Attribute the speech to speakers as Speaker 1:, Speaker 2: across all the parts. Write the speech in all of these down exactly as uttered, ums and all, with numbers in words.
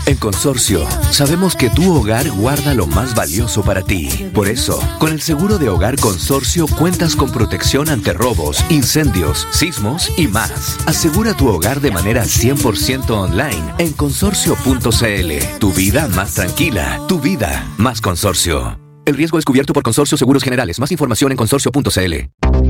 Speaker 1: En Consorcio, sabemos que tu hogar guarda lo más valioso para ti. Por eso, con el seguro de hogar Consorcio cuentas con protección ante robos, incendios, sismos y más. Asegura tu hogar de manera cien por ciento online en consorcio punto c l. Tu vida más tranquila, tu vida más Consorcio. El riesgo es cubierto por Consorcio Seguros Generales. Más información en consorcio punto c l.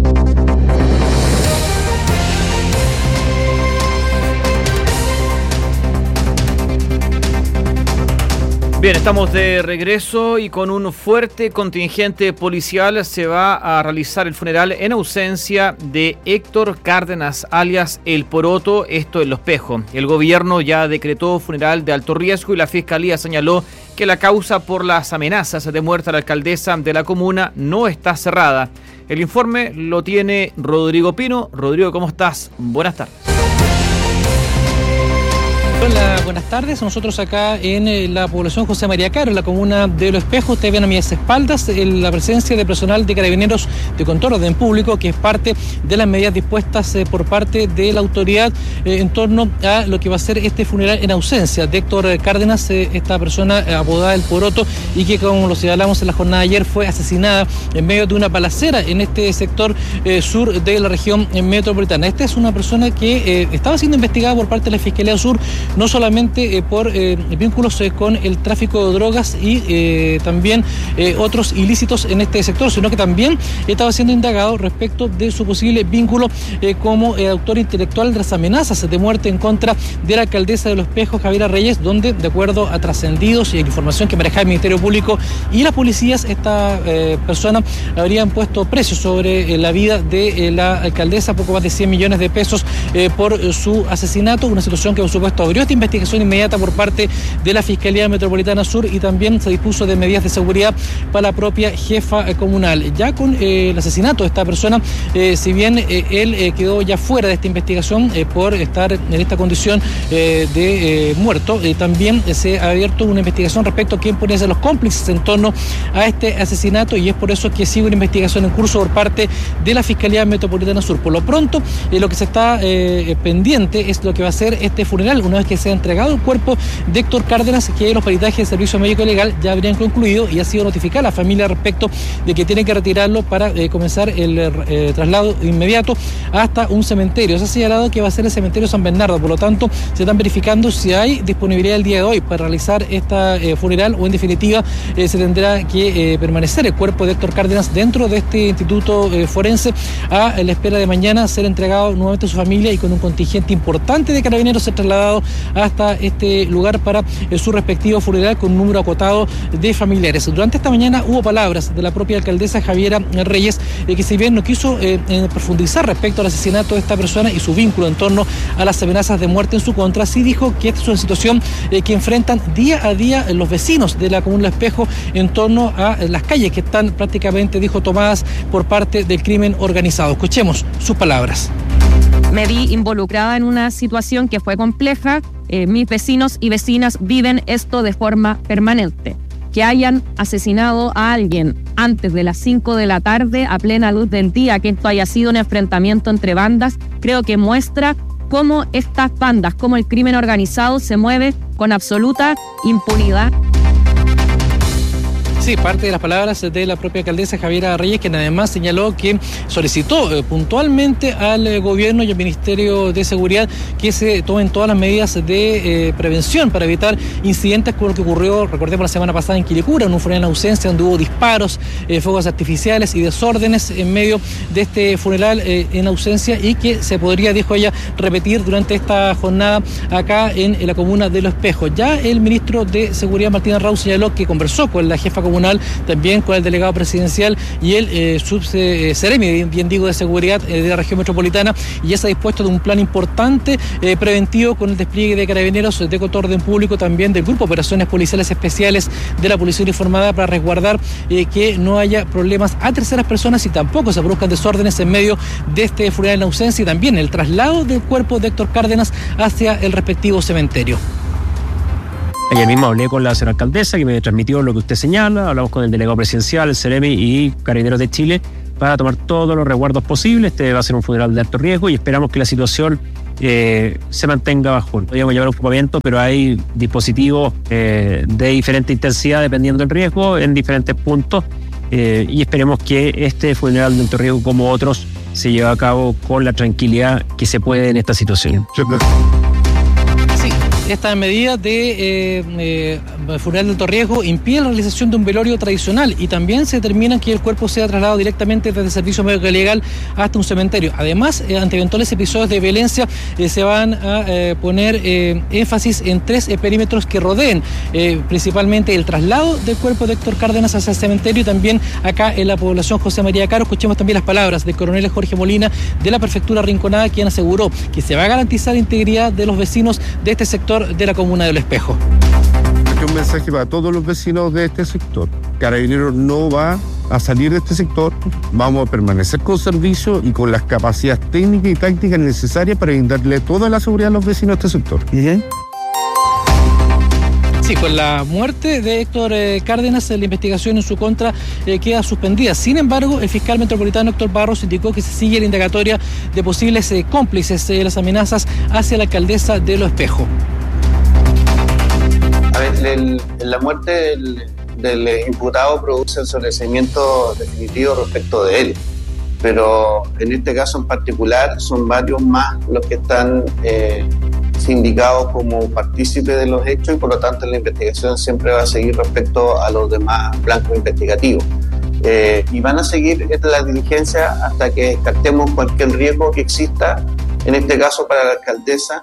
Speaker 2: Bien, estamos de regreso y con un fuerte contingente policial se va a realizar el funeral en ausencia de Héctor Cárdenas, alias El Poroto, esto en Los Pejos. El gobierno ya decretó funeral de alto riesgo y la fiscalía señaló que la causa por las amenazas de muerte a la alcaldesa de la comuna no está cerrada. El informe lo tiene Rodrigo Pino. Rodrigo, ¿cómo estás? Buenas tardes.
Speaker 3: Hola, buenas tardes. Nosotros acá en eh, la población José María Caro, en la comuna de Los Espejos, ustedes ven a mis espaldas eh, la presencia de personal de Carabineros de Control Orden Público, que es parte de las medidas dispuestas eh, por parte de la autoridad eh, en torno a lo que va a ser este funeral en ausencia de Héctor Cárdenas, eh, esta persona eh, apodada El Poroto, y que, como lo señalamos en la jornada de ayer, fue asesinada en medio de una balacera en este sector eh, sur de la región metropolitana. Esta es una persona que eh, estaba siendo investigada por parte de la Fiscalía Sur, no solamente eh, por eh, vínculos eh, con el tráfico de drogas y eh, también eh, otros ilícitos en este sector, sino que también estaba siendo indagado respecto de su posible vínculo eh, como eh, autor intelectual de las amenazas de muerte en contra de la alcaldesa de Los Espejos, Javiera Reyes, donde, de acuerdo a trascendidos y a información que maneja el Ministerio Público y las policías, esta eh, persona habrían puesto precio sobre eh, la vida de eh, la alcaldesa, poco más de cien millones de pesos eh, por eh, su asesinato, una situación que por supuesto abrió esta investigación inmediata por parte de la Fiscalía Metropolitana Sur, y también se dispuso de medidas de seguridad para la propia jefa eh, comunal. Ya con eh, el asesinato de esta persona, eh, si bien eh, él eh, quedó ya fuera de esta investigación eh, por estar en esta condición eh, de eh, muerto, eh, también eh, se ha abierto una investigación respecto a quién podrían ser los cómplices en torno a este asesinato, y es por eso que sigue una investigación en curso por parte de la Fiscalía Metropolitana Sur. Por lo pronto, eh, lo que se está eh, pendiente es lo que va a ser este funeral, una vez que se ha entregado el cuerpo de Héctor Cárdenas, que los peritajes de servicio médico legal ya habrían concluido, y ha sido notificada a la familia respecto de que tiene que retirarlo para eh, comenzar el eh, traslado inmediato hasta un cementerio. Se ha señalado que va a ser el cementerio San Bernardo, por lo tanto se están verificando si hay disponibilidad el día de hoy para realizar esta eh, funeral, o en definitiva eh, se tendrá que eh, permanecer el cuerpo de Héctor Cárdenas dentro de este instituto eh, forense a la espera de mañana ser entregado nuevamente a su familia, y con un contingente importante de carabineros ser trasladado hasta este lugar para eh, su respectivo funeral, con un número acotado de familiares. Durante esta mañana hubo palabras de la propia alcaldesa Javiera Reyes, eh, que si bien no quiso eh, eh, profundizar respecto al asesinato de esta persona y su vínculo en torno a las amenazas de muerte en su contra, sí dijo que esta es una situación eh, que enfrentan día a día los vecinos de la comuna de Espejo en torno a eh, las calles que están prácticamente, dijo, tomadas por parte del crimen organizado. Escuchemos sus palabras.
Speaker 4: Me vi involucrada en una situación que fue compleja. Eh, mis vecinos y vecinas viven esto de forma permanente. Que hayan asesinado a alguien antes de las cinco de la tarde, a plena luz del día, que esto haya sido un enfrentamiento entre bandas, creo que muestra cómo estas bandas, cómo el crimen organizado se mueve con absoluta impunidad.
Speaker 3: Sí, parte de las palabras de la propia alcaldesa Javiera Reyes, quien además señaló que solicitó eh, puntualmente al eh, gobierno y al Ministerio de Seguridad que se tomen todas las medidas de eh, prevención para evitar incidentes como lo que ocurrió, recordemos, la semana pasada en Quilicura, en un funeral en ausencia donde hubo disparos, eh, fuegos artificiales y desórdenes en medio de este funeral eh, en ausencia, y que se podría, dijo ella, repetir durante esta jornada acá en, en la comuna de Los Espejos. Ya el ministro de Seguridad, Martín Arrau, señaló que conversó con la jefa comunal, también con el delegado presidencial y el eh, subseremi, eh, bien digo, de seguridad eh, de la región metropolitana, y ya se ha dispuesto de un plan importante eh, preventivo con el despliegue de carabineros de Control Orden Público, también del Grupo de Operaciones Policiales Especiales de la Policía Uniformada, para resguardar eh, que no haya problemas a terceras personas y tampoco se produzcan desórdenes en medio de este funeral en ausencia, y también el traslado del cuerpo de Héctor Cárdenas hacia el respectivo cementerio.
Speaker 5: Ayer mismo hablé con la señora alcaldesa, que me transmitió lo que usted señala. Hablamos con el delegado presidencial, el Ceremi y Carabineros de Chile para tomar todos los resguardos posibles. Este va a ser un funeral de alto riesgo y esperamos que la situación eh, se mantenga bajo. Podríamos llevar un ocupamiento, pero hay dispositivos eh, de diferente intensidad dependiendo del riesgo en diferentes puntos eh, y esperemos que este funeral de alto riesgo, como otros, se lleve a cabo con la tranquilidad que se puede en esta situación.
Speaker 3: Esta medida de eh, eh, funeral de alto riesgo impide la realización de un velorio tradicional y también se determina que el cuerpo sea trasladado directamente desde el servicio médico legal hasta un cementerio. Además, eh, ante eventuales episodios de violencia, eh, se van a eh, poner eh, énfasis en tres eh, perímetros que rodeen eh, principalmente el traslado del cuerpo de Héctor Cárdenas hacia el cementerio y también acá en la población José María Caro. Escuchemos también las palabras del coronel Jorge Molina de la prefectura Rinconada, quien aseguró que se va a garantizar la integridad de los vecinos de este sector de la comuna del Espejo.
Speaker 6: Aquí un mensaje para todos los vecinos de este sector. Carabineros no va a salir de este sector, vamos a permanecer con servicio y con las capacidades técnicas y tácticas necesarias para brindarle toda la seguridad a los vecinos de este sector. ¿Bien?
Speaker 3: Sí, con la muerte de Héctor eh, Cárdenas, la investigación en su contra eh, queda suspendida. Sin embargo, el fiscal metropolitano Héctor Barros indicó que se sigue la indagatoria de posibles eh, cómplices de eh, las amenazas hacia la alcaldesa de Lo Espejo.
Speaker 7: A ver, el, la muerte del, del imputado produce el sobreseimiento definitivo respecto de él, pero en este caso en particular son varios más los que están eh, sindicados como partícipes de los hechos y por lo tanto la investigación siempre va a seguir respecto a los demás blancos investigativos. Eh, y van a seguir las diligencias hasta que descartemos cualquier riesgo que exista, en este caso para la alcaldesa.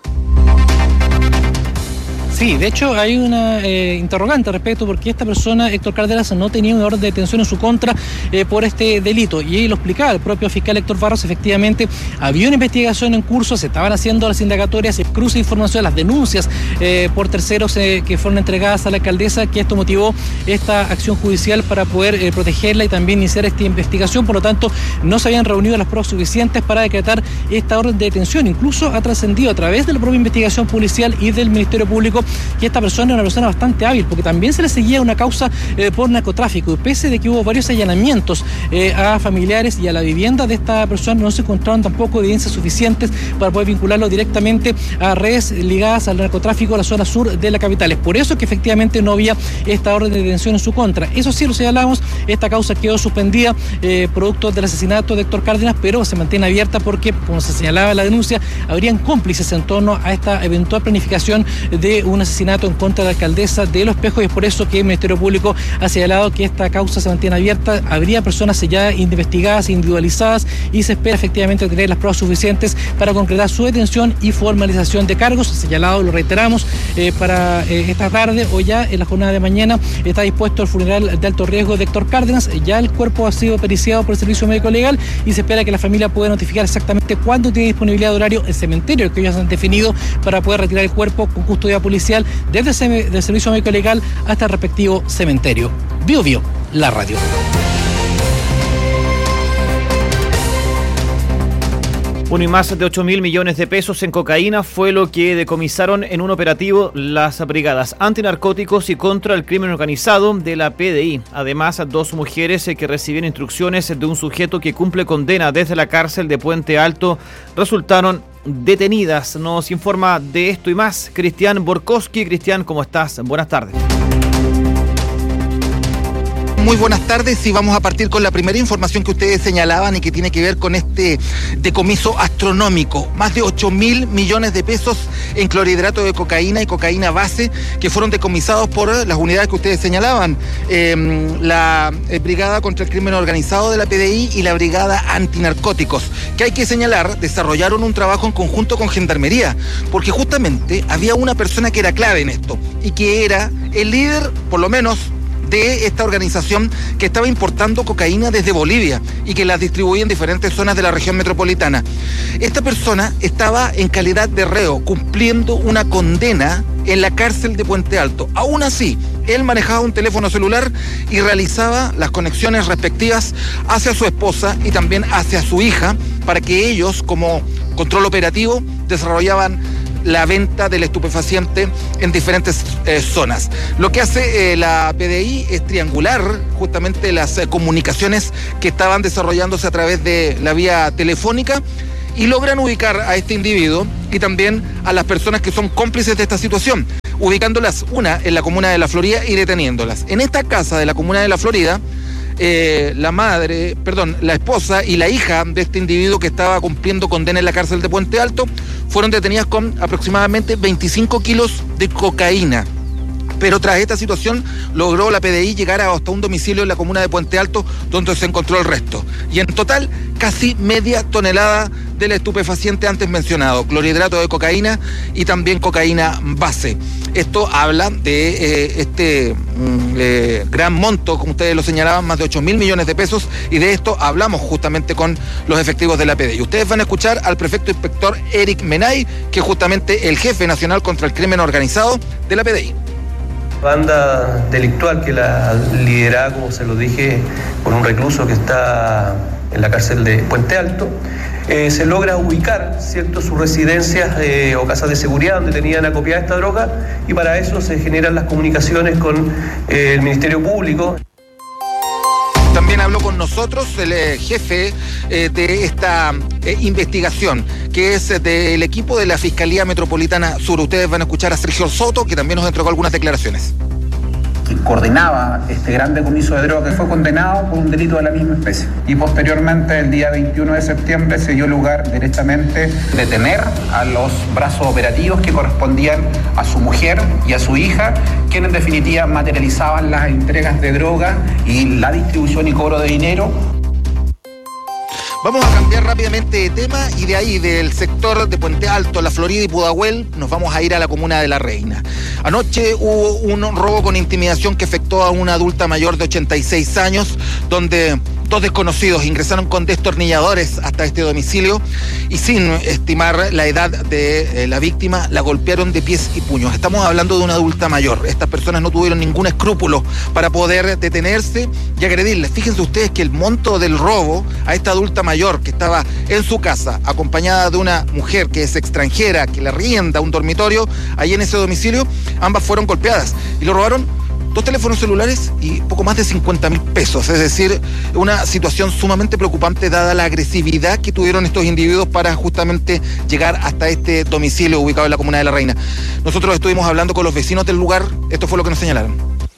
Speaker 3: Sí, de hecho hay una eh, interrogante al respecto porque esta persona, Héctor Cárdenas, no tenía una orden de detención en su contra eh, por este delito y ahí lo explicaba el propio fiscal Héctor Barros. Efectivamente había una investigación en curso, se estaban haciendo las indagatorias, se cruza información, las denuncias eh, por terceros eh, que fueron entregadas a la alcaldesa, que esto motivó esta acción judicial para poder eh, protegerla y también iniciar esta investigación. Por lo tanto, no se habían reunido las pruebas suficientes para decretar esta orden de detención. Incluso ha trascendido a través de la propia investigación policial y del Ministerio Público que esta persona era una persona bastante hábil, porque también se le seguía una causa eh, por narcotráfico, y pese de que hubo varios allanamientos eh, a familiares y a la vivienda de esta persona, no se encontraron tampoco evidencias suficientes para poder vincularlo directamente a redes ligadas al narcotráfico en la zona sur de la capital. Es por eso que efectivamente no había esta orden de detención en su contra. Eso sí, lo señalamos, esta causa quedó suspendida eh, producto del asesinato de Héctor Cárdenas, pero se mantiene abierta porque, como se señalaba en la denuncia, habrían cómplices en torno a esta eventual planificación de un asesinato en contra de la alcaldesa de Lo Espejo, y es por eso que el Ministerio Público ha señalado que esta causa se mantiene abierta. Habría personas ya investigadas, individualizadas, y se espera efectivamente tener las pruebas suficientes para concretar su detención y formalización de cargos. Señalado, lo reiteramos, eh, para eh, esta tarde o ya en la jornada de mañana está dispuesto el funeral de alto riesgo de Héctor Cárdenas. Ya el cuerpo ha sido periciado por el Servicio Médico Legal y se espera que la familia pueda notificar exactamente cuándo tiene disponibilidad de horario el cementerio que ellos han definido para poder retirar el cuerpo con custodia policial desde el, del Servicio Médico Legal hasta el respectivo cementerio. Bio Bio, la radio.
Speaker 2: Uno y más de ocho mil millones de pesos en cocaína fue lo que decomisaron en un operativo las brigadas antinarcóticos y contra el crimen organizado de la P D I. Además, dos mujeres que recibían instrucciones de un sujeto que cumple condena desde la cárcel de Puente Alto resultaron detenidas. Nos informa de esto y más Cristian Borkowski. Cristian, ¿cómo estás? Buenas tardes.
Speaker 8: Muy buenas tardes, y vamos a partir con la primera información que ustedes señalaban y que tiene que ver con este decomiso astronómico. Más de ocho mil millones de pesos en clorhidrato de cocaína y cocaína base que fueron decomisados por las unidades que ustedes señalaban. Eh, la Brigada contra el Crimen Organizado de la P D I y la Brigada Antinarcóticos, que hay que señalar, desarrollaron un trabajo en conjunto con Gendarmería, porque justamente había una persona que era clave en esto y que era el líder, por lo menos, de esta organización que estaba importando cocaína desde Bolivia y que la distribuía en diferentes zonas de la región metropolitana. Esta persona estaba en calidad de reo, cumpliendo una condena en la cárcel de Puente Alto. Aún así, él manejaba un teléfono celular y realizaba las conexiones respectivas hacia su esposa y también hacia su hija, para que ellos, como control operativo, desarrollaban la venta del estupefaciente en diferentes eh, zonas. Lo que hace eh, la P D I es triangular justamente las eh, comunicaciones que estaban desarrollándose a través de la vía telefónica y logran ubicar a este individuo y también a las personas que son cómplices de esta situación, ubicándolas una en la comuna de La Florida y deteniéndolas. En esta casa de la comuna de La Florida, eh, la madre, perdón, la esposa y la hija de este individuo que estaba cumpliendo condena en la cárcel de Puente Alto fueron detenidas con aproximadamente veinticinco kilos de cocaína. Pero tras esta situación logró la P D I llegar hasta un domicilio en la comuna de Puente Alto donde se encontró el resto. Y en total casi media tonelada del estupefaciente antes mencionado, clorhidrato de cocaína y también cocaína base. Esto habla de eh, este mm, eh, gran monto, como ustedes lo señalaban, más de ocho mil millones de pesos, y de esto hablamos justamente con los efectivos de la P D I. Ustedes van a escuchar al prefecto inspector Eric Menay, que es justamente el jefe nacional contra el crimen organizado de la P D I.
Speaker 9: Banda delictual que la lideraba, como se lo dije, por un recluso que está en la cárcel de Puente Alto, eh, se logra ubicar, ¿cierto?, sus residencias eh, o casas de seguridad donde tenían acopiada esta droga, y para eso se generan las comunicaciones con eh, el Ministerio Público.
Speaker 8: También habló con nosotros el eh, jefe eh, de esta eh, investigación, que es eh, del equipo de la Fiscalía Metropolitana Sur. Ustedes van a escuchar a Sergio Soto, que también nos entregó algunas declaraciones.
Speaker 10: Que coordinaba este gran decomiso de droga, que fue condenado por un delito de la misma especie. Y posteriormente, el día veintiuno de septiembre, se dio lugar directamente detener a los brazos operativos que correspondían a su mujer y a su hija, quienes en definitiva materializaban las entregas de droga y la distribución y cobro de dinero.
Speaker 8: Vamos a cambiar rápidamente de tema y de ahí, del sector de Puente Alto, La Florida y Pudahuel, nos vamos a ir a la comuna de La Reina. Anoche hubo un robo con intimidación que afectó a una adulta mayor de ochenta y seis años, donde dos desconocidos ingresaron con destornilladores hasta este domicilio y, sin estimar la edad de eh, la víctima, la golpearon de pies y puños. Estamos hablando de una adulta mayor. Estas personas no tuvieron ningún escrúpulo para poder detenerse y agredirles. Fíjense ustedes que el monto del robo a esta adulta mayor que estaba en su casa, acompañada de una mujer que es extranjera, que le arrienda un dormitorio ahí en ese domicilio, ambas fueron golpeadas y lo robaron dos teléfonos celulares y poco más de cincuenta mil pesos. Es decir, una situación sumamente preocupante dada la agresividad que tuvieron estos individuos para justamente llegar hasta este domicilio ubicado en la comuna de La Reina. Nosotros estuvimos hablando con los vecinos del lugar. Esto fue lo que nos señalaron.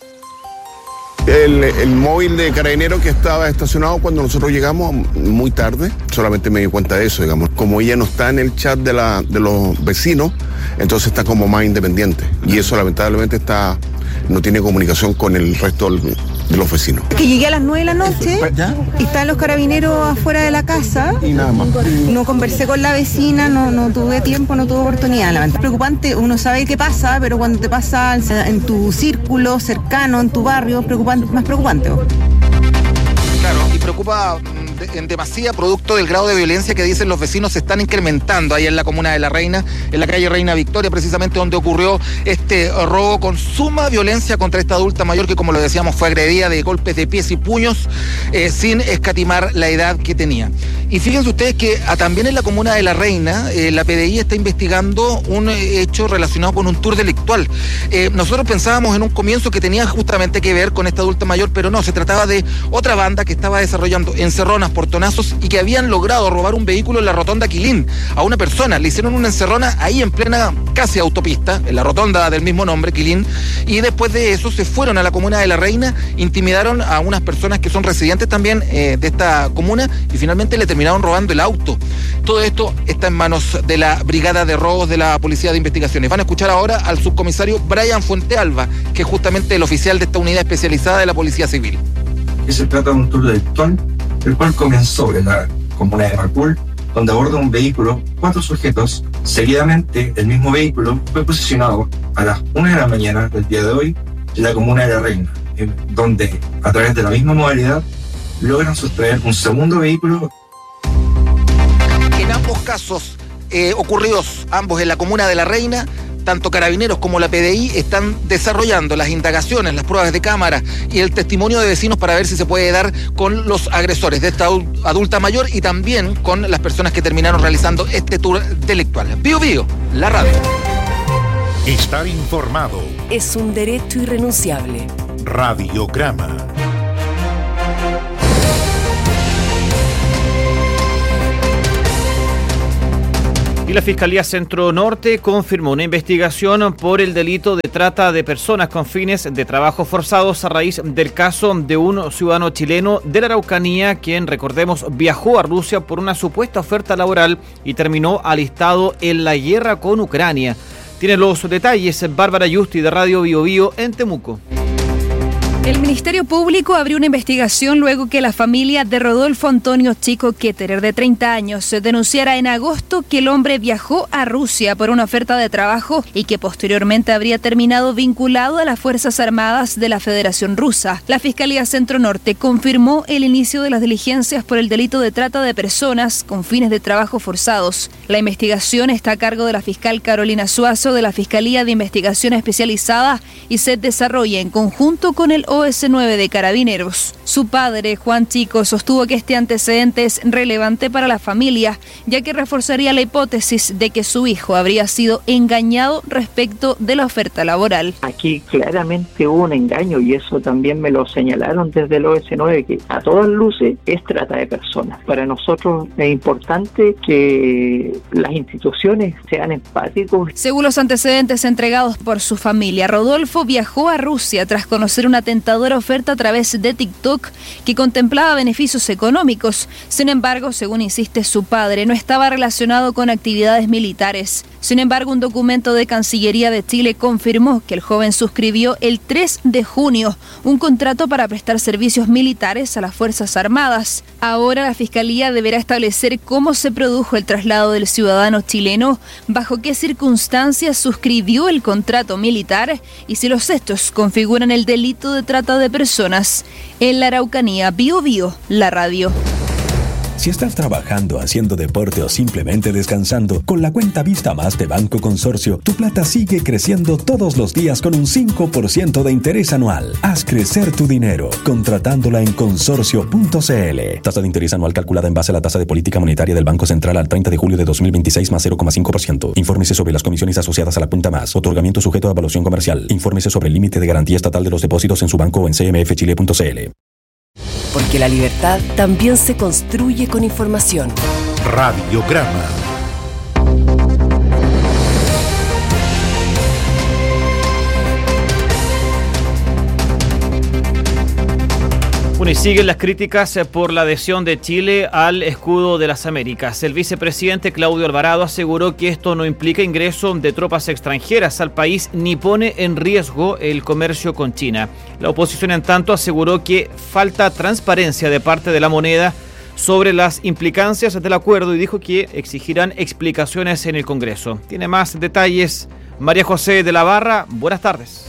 Speaker 6: El, el móvil de Carabineros que estaba estacionado cuando nosotros llegamos muy tarde, solamente me di cuenta de eso, digamos. Como ella no está en el chat de, la, de los vecinos, entonces está como más independiente. Y eso lamentablemente está, no tiene comunicación con el resto de los vecinos.
Speaker 11: Que llegué a las nueve de la noche y están los carabineros afuera de la casa.
Speaker 6: Y nada más.
Speaker 11: No conversé con la vecina, no, no tuve tiempo, no tuve oportunidad. Es preocupante, uno sabe qué pasa, pero cuando te pasa en tu círculo cercano, en tu barrio, es preocupante, más preocupante.
Speaker 8: Claro, y preocupa en demasía producto del grado de violencia que dicen los vecinos se están incrementando ahí en la comuna de La Reina, en la calle Reina Victoria, precisamente donde ocurrió este robo con suma violencia contra esta adulta mayor que, como lo decíamos, fue agredida de golpes de pies y puños eh, sin escatimar la edad que tenía. Y fíjense ustedes que a, también en la comuna de La Reina, eh, la P D I está investigando un eh, hecho relacionado con un tour delictual. Eh, nosotros pensábamos en un comienzo que tenía justamente que ver con esta adulta mayor, pero no, se trataba de otra banda que estaba desarrollando encerronas, portonazos y que habían logrado robar un vehículo en la rotonda Quilín a una persona. Le hicieron una encerrona ahí en plena casi autopista, en la rotonda del mismo nombre, Quilín, y después de eso se fueron a la comuna de La Reina, intimidaron a unas personas que son residentes también eh, de esta comuna y finalmente le terminaron robando el auto. Todo esto está en manos de la Brigada de Robos de la Policía de Investigaciones. Van a escuchar ahora al subcomisario Brian Fuentealba, que es justamente el oficial de esta unidad especializada de la Policía Civil.
Speaker 12: Se trata de un tour delictual, el cual comenzó en la comuna de Macul, donde aborda un vehículo cuatro sujetos. Seguidamente, el mismo vehículo fue posicionado a las una de la mañana del día de hoy en la comuna de La Reina, en donde, a través de la misma modalidad, logran sustraer un segundo vehículo.
Speaker 8: En ambos casos eh, ocurridos, ambos en la comuna de La Reina, tanto Carabineros como la P D I están desarrollando las indagaciones, las pruebas de cámara y el testimonio de vecinos para ver si se puede dar con los agresores de esta adulta mayor y también con las personas que terminaron realizando este tour delictual. Bío Bío, la radio.
Speaker 13: Estar informado
Speaker 14: es un derecho irrenunciable.
Speaker 13: Radiograma.
Speaker 2: Y la Fiscalía Centro Norte confirmó una investigación por el delito de trata de personas con fines de trabajo forzados a raíz del caso de un ciudadano chileno de la Araucanía, quien, recordemos, viajó a Rusia por una supuesta oferta laboral y terminó alistado en la guerra con Ucrania. Tiene los detalles Bárbara Yusti de Radio Bio Bio en Temuco.
Speaker 15: El Ministerio Público abrió una investigación luego que la familia de Rodolfo Antonio Chico Ketterer, de treinta años, denunciara en agosto que el hombre viajó a Rusia por una oferta de trabajo y que posteriormente habría terminado vinculado a las Fuerzas Armadas de la Federación Rusa. La Fiscalía Centro Norte confirmó el inicio de las diligencias por el delito de trata de personas con fines de trabajo forzados. La investigación está a cargo de la fiscal Carolina Suazo de la Fiscalía de Investigación Especializada y se desarrolla en conjunto con el O S nueve de Carabineros. Su padre, Juan Chico, sostuvo que este antecedente es relevante para la familia, ya que reforzaría la hipótesis de que su hijo habría sido engañado respecto de la oferta laboral.
Speaker 16: Aquí claramente hubo un engaño y eso también me lo señalaron desde el O S nueve, que a todas luces es trata de personas. Para nosotros es importante que las instituciones sean empáticos.
Speaker 15: Según los antecedentes entregados por su familia, Rodolfo viajó a Rusia tras conocer una tentadora oferta a través de TikTok que contemplaba beneficios económicos. Sin embargo, según insiste su padre, no estaba relacionado con actividades militares. Sin embargo, un documento de Cancillería de Chile confirmó que el joven suscribió el tres de junio un contrato para prestar servicios militares a las Fuerzas Armadas. Ahora la Fiscalía deberá establecer cómo se produjo el traslado del ciudadano chileno, bajo qué circunstancias suscribió el contrato militar y si los hechos configuran el delito de trata de personas. En la Araucanía, Bio Bio, la radio.
Speaker 17: Si estás trabajando, haciendo deporte o simplemente descansando, con la cuenta Vista Más de Banco Consorcio, tu plata sigue creciendo todos los días con un cinco por ciento de interés anual. Haz crecer tu dinero, contratándola en consorcio punto c l. Tasa de interés anual calculada en base a la tasa de política monetaria del Banco Central al treinta de julio de dos mil veintiséis más cero coma cinco por ciento. Infórmese sobre las comisiones asociadas a la cuenta Más. Otorgamiento sujeto a evaluación comercial. Infórmese sobre el límite de garantía estatal de los depósitos en su banco o en c m f chile punto c l.
Speaker 14: Porque la libertad también se construye con información.
Speaker 13: Radiograma.
Speaker 2: Bueno, y siguen las críticas por la adhesión de Chile al escudo de las Américas. El vicepresidente Claudio Alvarado aseguró que esto no implica ingreso de tropas extranjeras al país ni pone en riesgo el comercio con China. La oposición, en tanto, aseguró que falta transparencia de parte de la moneda sobre las implicancias del acuerdo y dijo que exigirán explicaciones en el Congreso. Tiene más detalles María José de la Barra. Buenas tardes.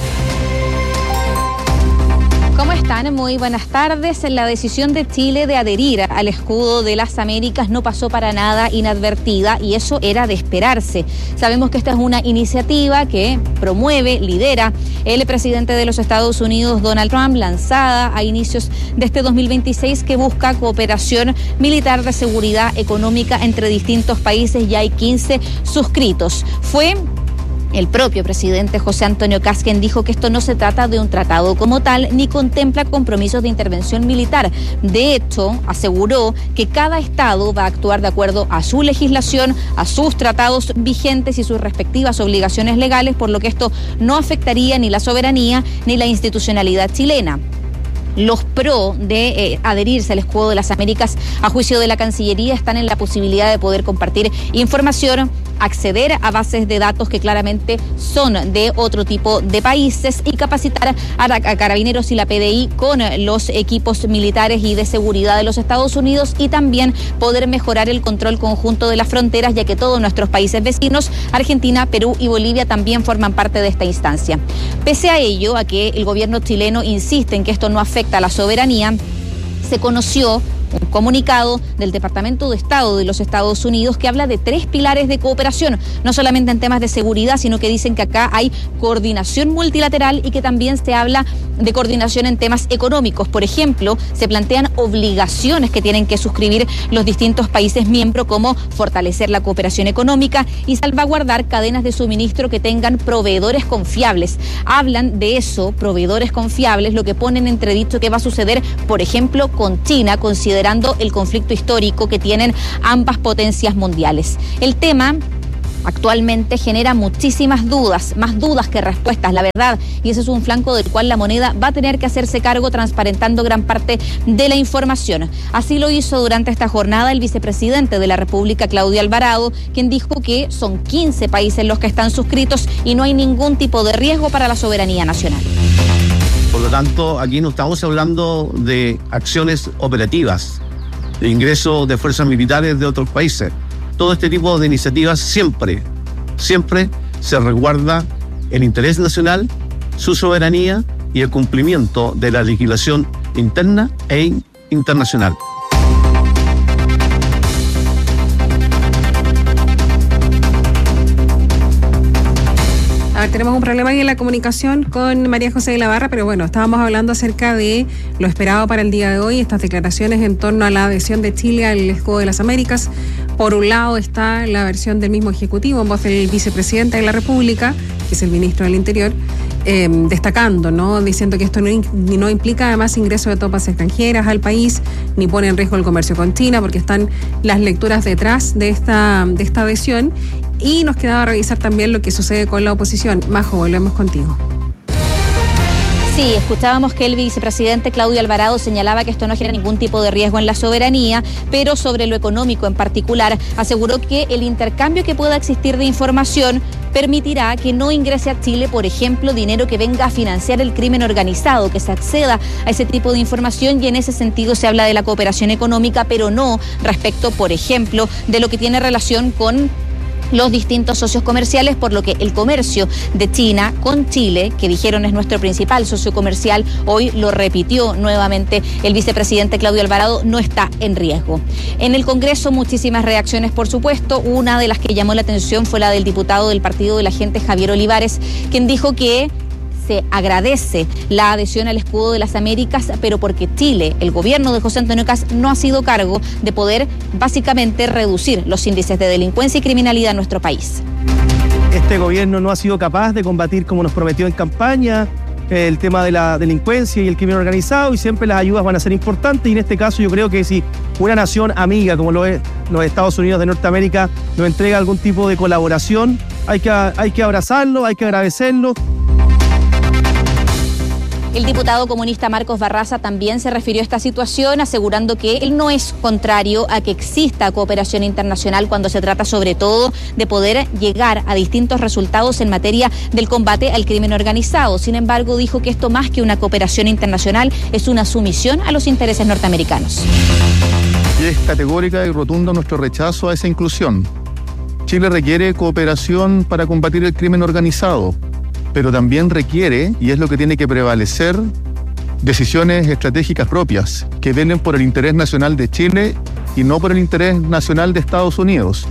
Speaker 18: ¿Cómo están? Muy buenas tardes. La decisión de Chile de adherir al escudo de las Américas no pasó para nada inadvertida y eso era de esperarse. Sabemos que esta es una iniciativa que promueve, lidera el presidente de los Estados Unidos, Donald Trump, lanzada a inicios de este dos mil veintiséis, que busca cooperación militar de seguridad económica entre distintos países. Ya hay quince suscritos. Fue el propio presidente José Antonio Kast quien dijo que esto no se trata de un tratado como tal, ni contempla compromisos de intervención militar. De hecho, aseguró que cada estado va a actuar de acuerdo a su legislación, a sus tratados vigentes y sus respectivas obligaciones legales, por lo que esto no afectaría ni la soberanía ni la institucionalidad chilena. Los pro de eh, adherirse al escudo de las Américas, a juicio de la Cancillería, están en la posibilidad de poder compartir información, acceder a bases de datos que claramente son de otro tipo de países y capacitar a, a Carabineros y la P D I con los equipos militares y de seguridad de los Estados Unidos, y también poder mejorar el control conjunto de las fronteras, ya que todos nuestros países vecinos, Argentina, Perú y Bolivia, también forman parte de esta instancia. Pese a ello, a que el gobierno chileno insiste en que esto no afecta a la soberanía, se conoció un comunicado del Departamento de Estado de los Estados Unidos que habla de tres pilares de cooperación, no solamente en temas de seguridad, sino que dicen que acá hay coordinación multilateral y que también se habla de coordinación en temas económicos. Por ejemplo, se plantean obligaciones que tienen que suscribir los distintos países miembros, como fortalecer la cooperación económica y salvaguardar cadenas de suministro que tengan proveedores confiables. Hablan de eso, proveedores confiables, lo que ponen en entredicho que va a suceder, por ejemplo, con China, considerando el conflicto histórico que tienen ambas potencias mundiales. El tema actualmente genera muchísimas dudas, más dudas que respuestas, la verdad, y ese es un flanco del cual la moneda va a tener que hacerse cargo transparentando gran parte de la información. Así lo hizo durante esta jornada el vicepresidente de la República, Claudio Alvarado, quien dijo que son quince países los que están suscritos y no hay ningún tipo de riesgo para la soberanía nacional.
Speaker 19: Por lo tanto, aquí no estamos hablando de acciones operativas, de ingreso de fuerzas militares de otros países. Todo este tipo de iniciativas siempre, siempre se resguarda el interés nacional, su soberanía y el cumplimiento de la legislación interna e internacional.
Speaker 20: A ver, tenemos un problema ahí en la comunicación con María José de la Barra, pero bueno, estábamos hablando acerca de lo esperado para el día de hoy, estas declaraciones en torno a la adhesión de Chile al Escudo de las Américas. Por un lado está la versión del mismo Ejecutivo en voz del vicepresidente de la República, que es el ministro del Interior, eh, destacando, ¿no? Diciendo que esto no, no implica además ingreso de tropas extranjeras al país, ni pone en riesgo el comercio con China, porque están las lecturas detrás de esta, de esta adhesión. Y nos quedaba revisar también lo que sucede con la oposición. Majo, volvemos contigo.
Speaker 18: Sí, escuchábamos que el vicepresidente Claudio Alvarado señalaba que esto no genera ningún tipo de riesgo en la soberanía, pero sobre lo económico en particular, aseguró que el intercambio que pueda existir de información permitirá que no ingrese a Chile, por ejemplo, dinero que venga a financiar el crimen organizado, que se acceda a ese tipo de información, y en ese sentido se habla de la cooperación económica, pero no respecto, por ejemplo, de lo que tiene relación con los distintos socios comerciales, por lo que el comercio de China con Chile, que dijeron es nuestro principal socio comercial, hoy lo repitió nuevamente el vicepresidente Claudio Alvarado, no está en riesgo. En el Congreso muchísimas reacciones, por supuesto. Una de las que llamó la atención fue la del diputado del Partido de la Gente, Javier Olivares, quien dijo que se agradece la adhesión al Escudo de las Américas, pero porque Chile, el gobierno de José Antonio Kast, no ha sido cargo de poder básicamente reducir los índices de delincuencia y criminalidad en nuestro país.
Speaker 21: Este gobierno no ha sido capaz de combatir, como nos prometió en campaña, el tema de la delincuencia y el crimen organizado, y siempre las ayudas van a ser importantes, y en este caso yo creo que si una nación amiga como lo es los Estados Unidos de Norteamérica nos entrega algún tipo de colaboración, hay que, hay que abrazarlo, hay que agradecerlo.
Speaker 18: El diputado comunista Marcos Barraza también se refirió a esta situación, asegurando que él no es contrario a que exista cooperación internacional cuando se trata sobre todo de poder llegar a distintos resultados en materia del combate al crimen organizado. Sin embargo, dijo que esto, más que una cooperación internacional, es una sumisión a los intereses norteamericanos.
Speaker 22: Y es categórica y rotundo nuestro rechazo a esa inclusión. Chile requiere cooperación para combatir el crimen organizado, pero también requiere, y es lo que tiene que prevalecer, decisiones estratégicas propias que velen por el interés nacional de Chile y no por el interés nacional de Estados Unidos.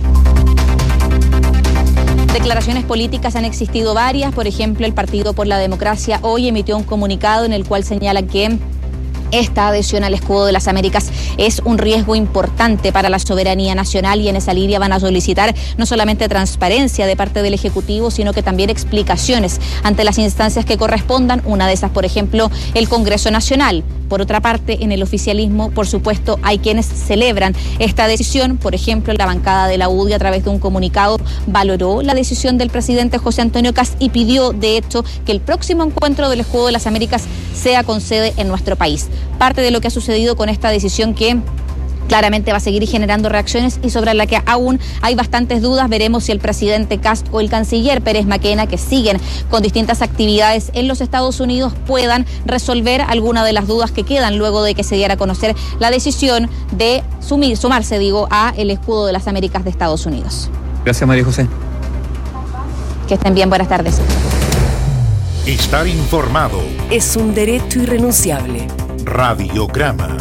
Speaker 18: Declaraciones políticas han existido varias. Por ejemplo, el Partido por la Democracia hoy emitió un comunicado en el cual señala que esta adhesión al Escudo de las Américas es un riesgo importante para la soberanía nacional, y en esa línea van a solicitar no solamente transparencia de parte del Ejecutivo, sino que también explicaciones ante las instancias que correspondan. Una de esas, por ejemplo, el Congreso Nacional. Por otra parte, en el oficialismo, por supuesto, hay quienes celebran esta decisión. Por ejemplo, la bancada de la U D I, a través de un comunicado, valoró la decisión del presidente José Antonio Kast y pidió, de hecho, que el próximo encuentro del Escudo de las Américas sea con sede en nuestro país. Parte de lo que ha sucedido con esta decisión, que claramente va a seguir generando reacciones y sobre la que aún hay bastantes dudas. Veremos si el presidente Kast o el canciller Pérez Maquena, que siguen con distintas actividades en los Estados Unidos, puedan resolver alguna de las dudas que quedan luego de que se diera a conocer la decisión de sumir, sumarse, digo, a el Escudo de las Américas de Estados Unidos.
Speaker 23: Gracias, María José.
Speaker 18: Que estén bien, buenas tardes.
Speaker 13: Estar informado
Speaker 14: es un derecho irrenunciable.
Speaker 13: Radiograma.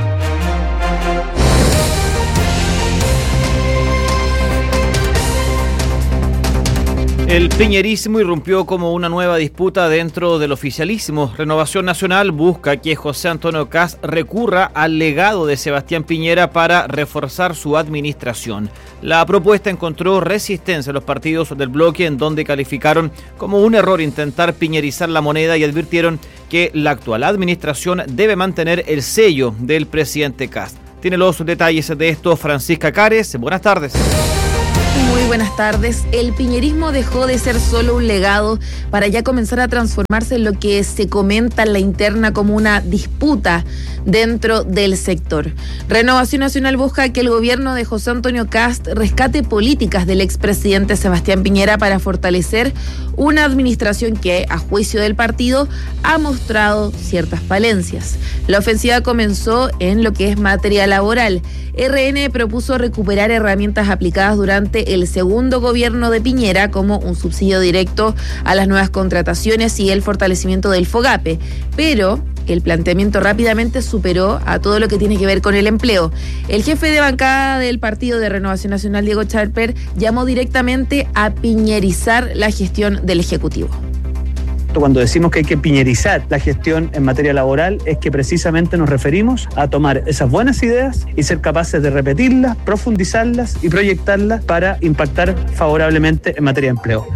Speaker 2: El piñerismo irrumpió como una nueva disputa dentro del oficialismo. Renovación Nacional busca que José Antonio Kast recurra al legado de Sebastián Piñera para reforzar su administración. La propuesta encontró resistencia a los partidos del bloque, en donde calificaron como un error intentar piñerizar la moneda y advirtieron que la actual administración debe mantener el sello del presidente Kast. Tiene los detalles de esto Francisca Cares. Buenas tardes.
Speaker 1: Muy buenas tardes. El piñerismo dejó de ser solo un legado para ya comenzar a transformarse en lo que se comenta en la interna como una disputa dentro del sector. Renovación Nacional busca que el gobierno de José Antonio Kast rescate políticas del expresidente Sebastián Piñera para fortalecer una administración que, a juicio del partido, ha mostrado ciertas falencias. La ofensiva comenzó en lo que es materia laboral. R N propuso recuperar herramientas aplicadas durante el segundo gobierno de Piñera, como un subsidio directo a las nuevas contrataciones y el fortalecimiento del FOGAPE, pero el planteamiento rápidamente superó a todo lo que tiene que ver con el empleo. El jefe de bancada del Partido de Renovación Nacional, Diego Chalper, llamó directamente a piñerizar la gestión del Ejecutivo.
Speaker 4: Cuando decimos que hay que piñerizar la gestión en materia laboral, es que precisamente nos referimos a tomar esas buenas ideas y ser capaces de repetirlas, profundizarlas y proyectarlas para impactar favorablemente en materia de empleo.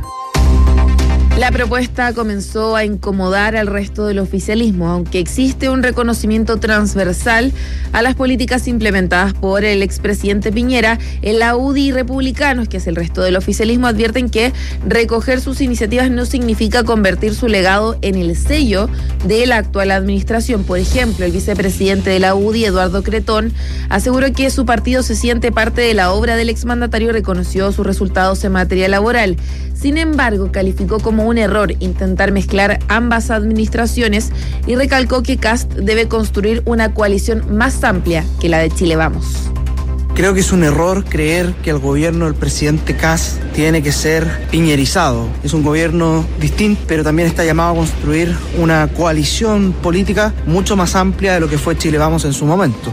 Speaker 1: La propuesta comenzó a incomodar al resto del oficialismo, aunque existe un reconocimiento transversal a las políticas implementadas por el expresidente Piñera. En la U D I y republicanos, que es el resto del oficialismo, advierten que recoger sus iniciativas no significa convertir su legado en el sello de la actual administración. Por ejemplo, el vicepresidente de la U D I, Eduardo Cretón, aseguró que su partido se siente parte de la obra del exmandatario y reconoció sus resultados en materia laboral. Sin embargo, calificó como un error intentar mezclar ambas administraciones y recalcó que Kast debe construir una coalición más amplia que la de Chile Vamos.
Speaker 23: Creo que es un error creer que el gobierno del presidente Kast tiene que ser piñerizado. Es un gobierno distinto, pero también está llamado a construir una coalición política mucho más amplia de lo que fue Chile Vamos en su momento.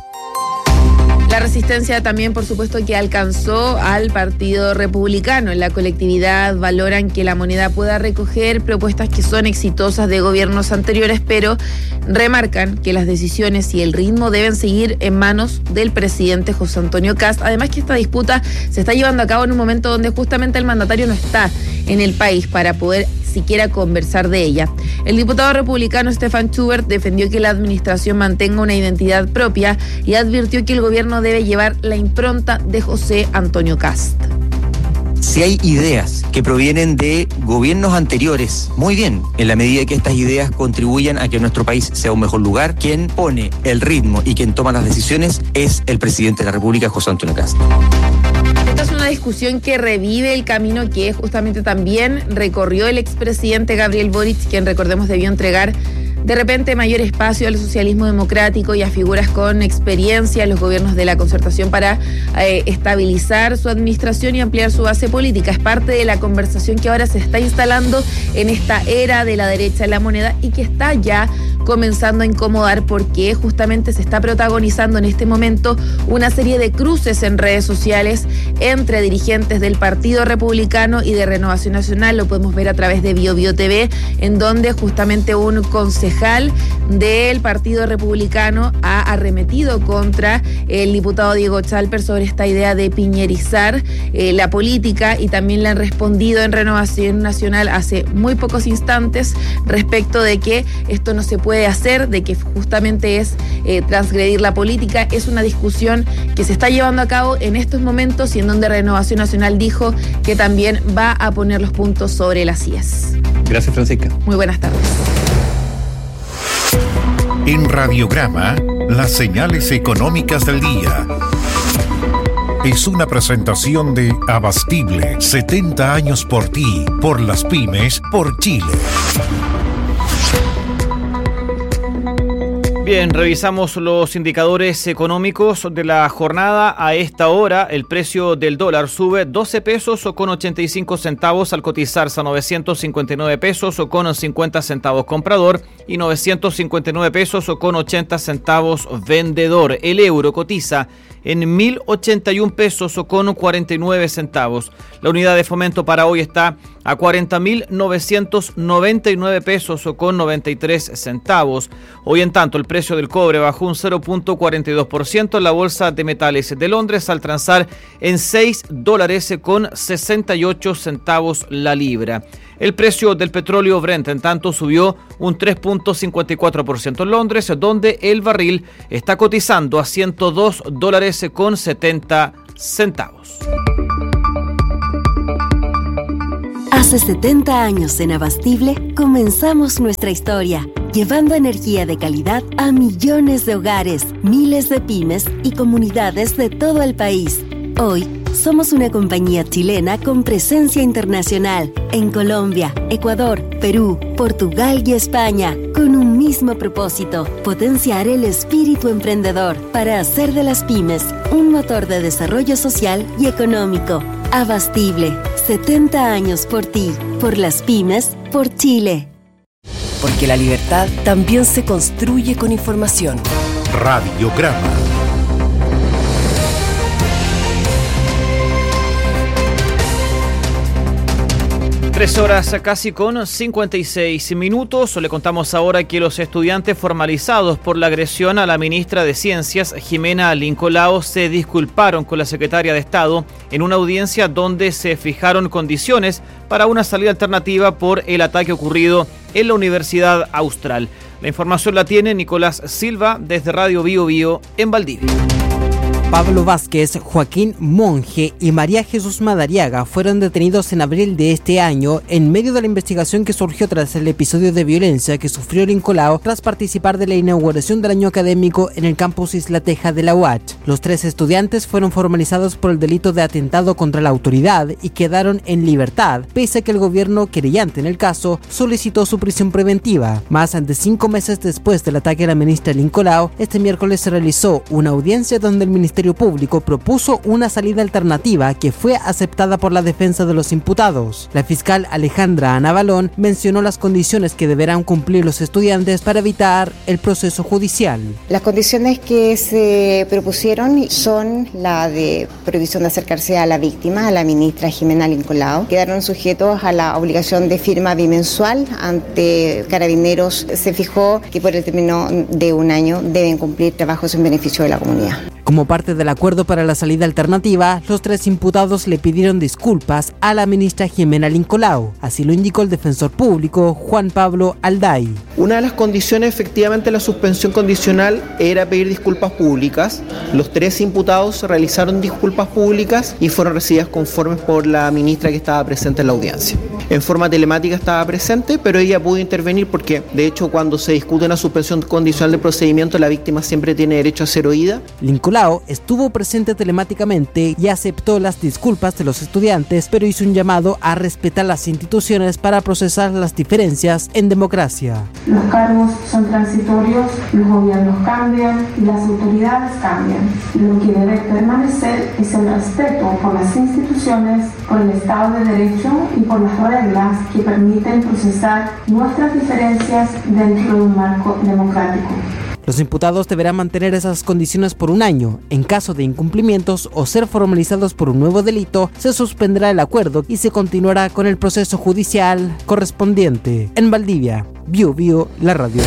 Speaker 1: La resistencia también, por supuesto, que alcanzó al Partido Republicano. En la colectividad valoran que la moneda pueda recoger propuestas que son exitosas de gobiernos anteriores, pero remarcan que las decisiones y el ritmo deben seguir en manos del presidente José Antonio Kast. Además que esta disputa se está llevando a cabo en un momento donde justamente el mandatario no está en el país para poder siquiera conversar de ella. El diputado republicano Stefan Schubert defendió que la administración mantenga una identidad propia y advirtió que el gobierno debe llevar la impronta de José Antonio Kast.
Speaker 24: Si hay ideas que provienen de gobiernos anteriores, muy bien, en la medida que estas ideas contribuyan a que nuestro país sea un mejor lugar, quien pone el ritmo y quien toma las decisiones es el presidente de la República, José Antonio Kast.
Speaker 1: Esta es una discusión que revive el camino que justamente también recorrió el expresidente Gabriel Boric, quien, recordemos, debió entregar de repente mayor espacio al socialismo democrático y a figuras con experiencia en los gobiernos de la concertación para eh, estabilizar su administración y ampliar su base política. Es parte de la conversación que ahora se está instalando en esta era de la derecha en la moneda y que está ya comenzando a incomodar porque justamente se está protagonizando en este momento una serie de cruces en redes sociales entre dirigentes del Partido Republicano y de Renovación Nacional. Lo podemos ver a través de Bio Bio T V, en donde justamente un concejal del Partido Republicano ha arremetido contra el diputado Diego Chalper sobre esta idea de piñerizar eh, la política, y también le han respondido en Renovación Nacional hace muy pocos instantes respecto de que esto no se puede hacer, de que justamente es eh, transgredir la política. Es una discusión que se está llevando a cabo en estos momentos y en donde Renovación Nacional dijo que también va a poner los puntos sobre las íes.
Speaker 4: Gracias, Francisca.
Speaker 1: Muy buenas tardes.
Speaker 13: En Radiograma, las señales económicas del día. Es una presentación de Abastible, setenta años por ti, por las pymes, por Chile.
Speaker 2: Bien, revisamos los indicadores económicos de la jornada. A esta hora, el precio del dólar sube doce pesos con ochenta y cinco centavos al cotizarse a novecientos cincuenta y nueve pesos con cincuenta centavos comprador y novecientos cincuenta y nueve pesos con ochenta centavos vendedor. El euro cotiza en mil ochenta y un pesos con cuarenta y nueve centavos. La unidad de fomento para hoy está a cuarenta mil novecientos noventa y nueve pesos con noventa y tres centavos. Hoy, en tanto, el precio del cobre bajó un cero punto cuarenta y dos por ciento en la Bolsa de Metales de Londres al transar en seis dólares con sesenta y ocho centavos la libra. El precio del petróleo Brent, en tanto, subió un tres punto cincuenta y cuatro por ciento en Londres, donde el barril está cotizando a ciento dos dólares con setenta centavos.
Speaker 3: Hace setenta años en Abastible comenzamos nuestra historia, llevando energía de calidad a millones de hogares, miles de pymes y comunidades de todo el país. Hoy somos una compañía chilena con presencia internacional en Colombia, Ecuador, Perú, Portugal y España, con un mismo propósito: potenciar el espíritu emprendedor para hacer de las pymes un motor de desarrollo social y económico. Abastible, setenta años por ti, por las pymes, por Chile.
Speaker 14: Porque la libertad también se construye con información.
Speaker 13: Radiograma.
Speaker 2: Tres horas casi con cincuenta y seis minutos. Le contamos ahora que los estudiantes formalizados por la agresión a la ministra de Ciencias, Jimena Lincolao, se disculparon con la secretaria de Estado en una audiencia donde se fijaron condiciones para una salida alternativa por el ataque ocurrido en la Universidad Austral. La información la tiene Nicolás Silva desde Radio Bio Bio en Valdivia.
Speaker 5: Pablo Vázquez, Joaquín Monge y María Jesús Madariaga fueron detenidos en abril de este año en medio de la investigación que surgió tras el episodio de violencia que sufrió Lincolao tras participar de la inauguración del año académico en el campus Isla Teja de la U A Ch. Los tres estudiantes fueron formalizados por el delito de atentado contra la autoridad y quedaron en libertad, pese a que el gobierno querellante en el caso solicitó su prisión preventiva. Más de cinco meses después del ataque a la ministra Lincolao, este miércoles se realizó una audiencia donde el Ministerio Público propuso una salida alternativa que fue aceptada por la defensa de los imputados. La fiscal Alejandra Ana Balón mencionó las condiciones que deberán cumplir los estudiantes para evitar el proceso judicial.
Speaker 7: Las condiciones que se propusieron son la de prohibición de acercarse a la víctima, a la ministra Jimena Lincolao. Quedaron sujetos a la obligación de firma bimensual ante Carabineros. Se fijó que por el término de un año deben cumplir trabajos en beneficio de la comunidad.
Speaker 5: Como parte del acuerdo para la salida alternativa, los tres imputados le pidieron disculpas a la ministra Jimena Lincolao. Así lo indicó el defensor público Juan Pablo Alday.
Speaker 9: Una de las condiciones, efectivamente, de la suspensión condicional era pedir disculpas públicas. Los tres imputados realizaron disculpas públicas y fueron recibidas conformes por la ministra que estaba presente en la audiencia. En forma telemática estaba presente, pero ella pudo intervenir porque, de hecho, cuando se discute una suspensión condicional de procedimiento, la víctima siempre tiene derecho a ser oída.
Speaker 5: Lincolao estuvo presente telemáticamente y aceptó las disculpas de los estudiantes, pero hizo un llamado a respetar las instituciones para procesar las diferencias en democracia.
Speaker 25: Los cargos son transitorios, los gobiernos cambian y las autoridades cambian. Lo que debe permanecer es el respeto por las instituciones, por el Estado de Derecho y por las reglas que permiten procesar nuestras diferencias dentro de un marco democrático.
Speaker 5: Los imputados deberán mantener esas condiciones por un año. En caso de incumplimientos o ser formalizados por un nuevo delito, se suspenderá el acuerdo y se continuará con el proceso judicial correspondiente. En Valdivia, Bio Bio, la radio.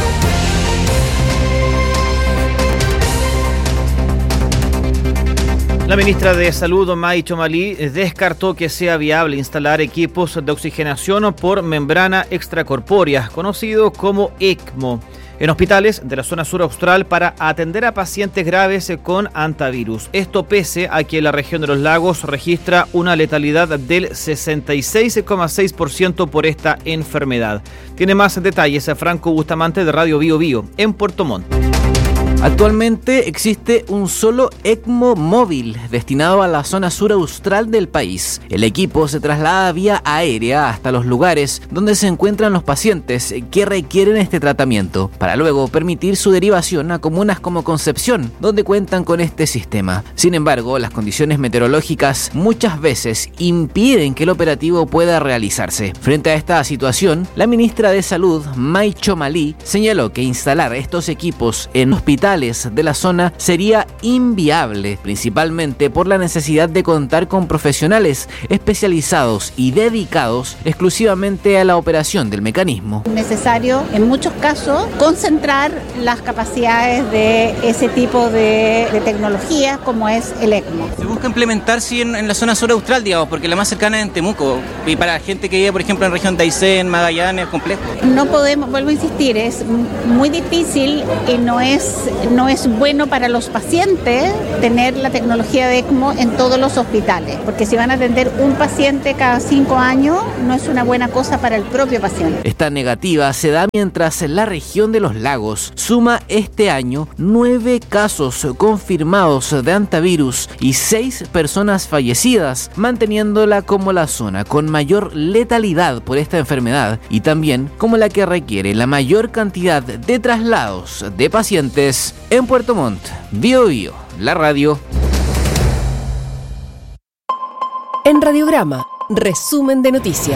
Speaker 2: La ministra de Salud, May Chomalí, descartó que sea viable instalar equipos de oxigenación por membrana extracorpórea, conocido como ECMO, en hospitales de la zona sur austral para atender a pacientes graves con hantavirus. Esto pese a que la región de los lagos registra una letalidad del sesenta y seis coma seis por ciento por esta enfermedad. Tiene más detalles a Franco Bustamante de Radio Bio Bio en Puerto Montt.
Speaker 26: Actualmente existe un solo ECMO móvil destinado a la zona sur austral del país. El equipo se traslada vía aérea hasta los lugares donde se encuentran los pacientes que requieren este tratamiento, para luego permitir su derivación a comunas como Concepción, donde cuentan con este sistema. Sin embargo, las condiciones meteorológicas muchas veces impiden que el operativo pueda realizarse. Frente a esta situación, la ministra de Salud, May Chomalí, señaló que instalar estos equipos en hospitales de la zona sería inviable, principalmente por la necesidad de contar con profesionales especializados y dedicados exclusivamente a la operación del mecanismo.
Speaker 27: Es necesario, en muchos casos, concentrar las capacidades de ese tipo de, de tecnología como es el ECMO.
Speaker 26: Se busca implementar, sí, en, en la zona sur austral, digamos, porque la más cercana es en Temuco, y para gente que vive, por ejemplo, en la región de Aysén, Magallanes, complejo.
Speaker 27: No podemos, vuelvo a insistir, es muy difícil y no es no es bueno para los pacientes tener la tecnología de ECMO en todos los hospitales, porque si van a atender un paciente cada cinco años, no es una buena cosa para el propio paciente.
Speaker 26: Esta negativa se da mientras la región de los lagos suma este año nueve casos confirmados de hantavirus y seis personas fallecidas, manteniéndola como la zona con mayor letalidad por esta enfermedad y también como la que requiere la mayor cantidad de traslados de pacientes en Puerto Montt. Bio Bio, la radio.
Speaker 14: En Radiograma, resumen de noticias.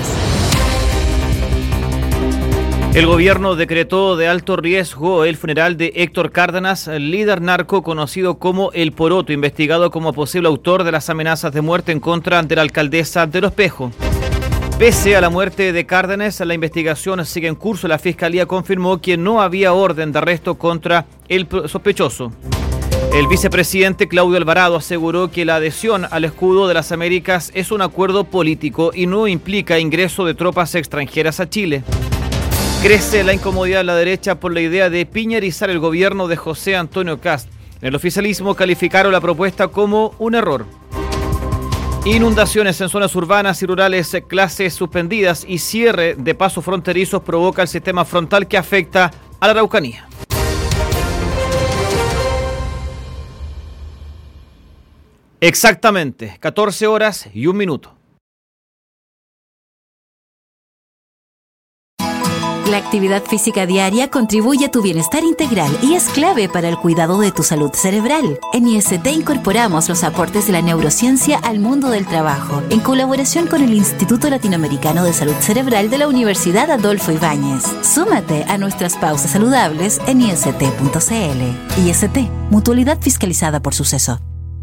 Speaker 2: El gobierno decretó de alto riesgo el funeral de Héctor Cárdenas, líder narco conocido como El Poroto, investigado como posible autor de las amenazas de muerte en contra de la alcaldesa de Lo Espejo. Pese a la muerte de Cárdenas, la investigación sigue en curso. La Fiscalía confirmó que no había orden de arresto contra el sospechoso. El vicepresidente Claudio Alvarado aseguró que la adhesión al escudo de las Américas es un acuerdo político y no implica ingreso de tropas extranjeras a Chile. Crece la incomodidad de la derecha por la idea de piñerizar el gobierno de José Antonio Kast. El oficialismo calificaron la propuesta como un error. Inundaciones en zonas urbanas y rurales, clases suspendidas y cierre de pasos fronterizos provoca el sistema frontal que afecta a la Araucanía. Exactamente, catorce horas y un minuto.
Speaker 6: La actividad física diaria contribuye a tu bienestar integral y es clave para el cuidado de tu salud cerebral. En I S T incorporamos los aportes de la neurociencia al mundo del trabajo, en colaboración con el Instituto Latinoamericano de Salud Cerebral de la Universidad Adolfo Ibáñez. Súmate a nuestras pausas saludables en I S T punto C L. I S T, mutualidad fiscalizada por Suceso.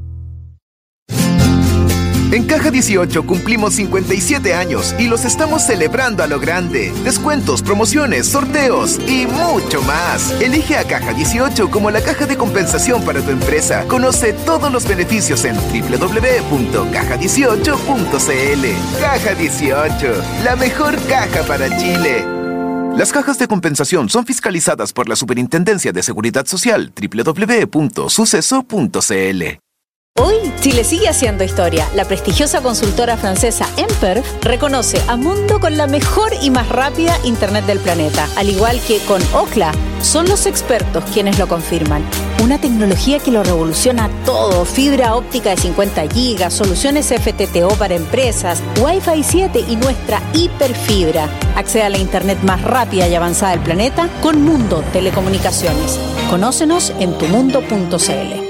Speaker 8: En Caja dieciocho cumplimos cincuenta y siete años y los estamos celebrando a lo grande. Descuentos, promociones, sorteos y mucho más. Elige a Caja dieciocho como la caja de compensación para tu empresa. Conoce todos los beneficios en doble u doble u doble u punto caja dieciocho punto c l. Caja dieciocho, la mejor caja para Chile. Las cajas de compensación son fiscalizadas por la Superintendencia de Seguridad Social. doble u doble u doble u punto suceso punto c l.
Speaker 10: Hoy, Chile sigue haciendo historia. La prestigiosa consultora francesa Emper reconoce a Mundo con la mejor y más rápida Internet del planeta. Al igual que con Ookla, son los expertos quienes lo confirman. Una tecnología que lo revoluciona todo. Fibra óptica de cincuenta gigas, soluciones F T T O para empresas, Wi-Fi siete y nuestra hiperfibra. Accede a la Internet más rápida y avanzada del planeta con Mundo Telecomunicaciones. Conócenos en tu mundo punto c l.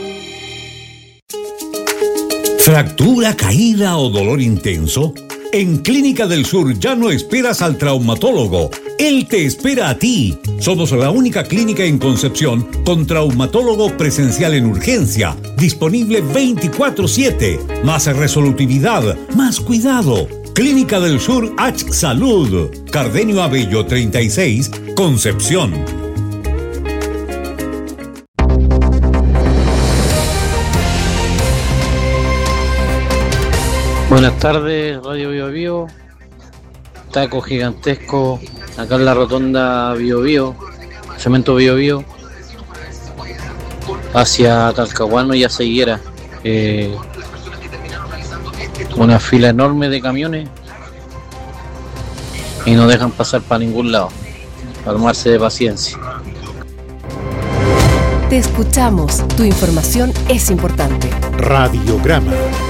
Speaker 11: ¿Fractura, caída o dolor intenso? En Clínica del Sur ya no esperas al traumatólogo. Él te espera a ti. Somos la única clínica en Concepción con traumatólogo presencial en urgencia, disponible veinticuatro siete. Más resolutividad, más cuidado. Clínica del Sur H Salud. Cardenio Abello treinta y seis, Concepción.
Speaker 12: Buenas tardes, Radio Bio Bio. Taco gigantesco acá en la rotonda Bio Bio, Cemento Bio Bio, hacia Talcahuano y hacia Higuera. Eh, una fila enorme de camiones y no dejan pasar para ningún lado. Armarse de paciencia.
Speaker 14: Te escuchamos, tu información es importante.
Speaker 13: Radiograma.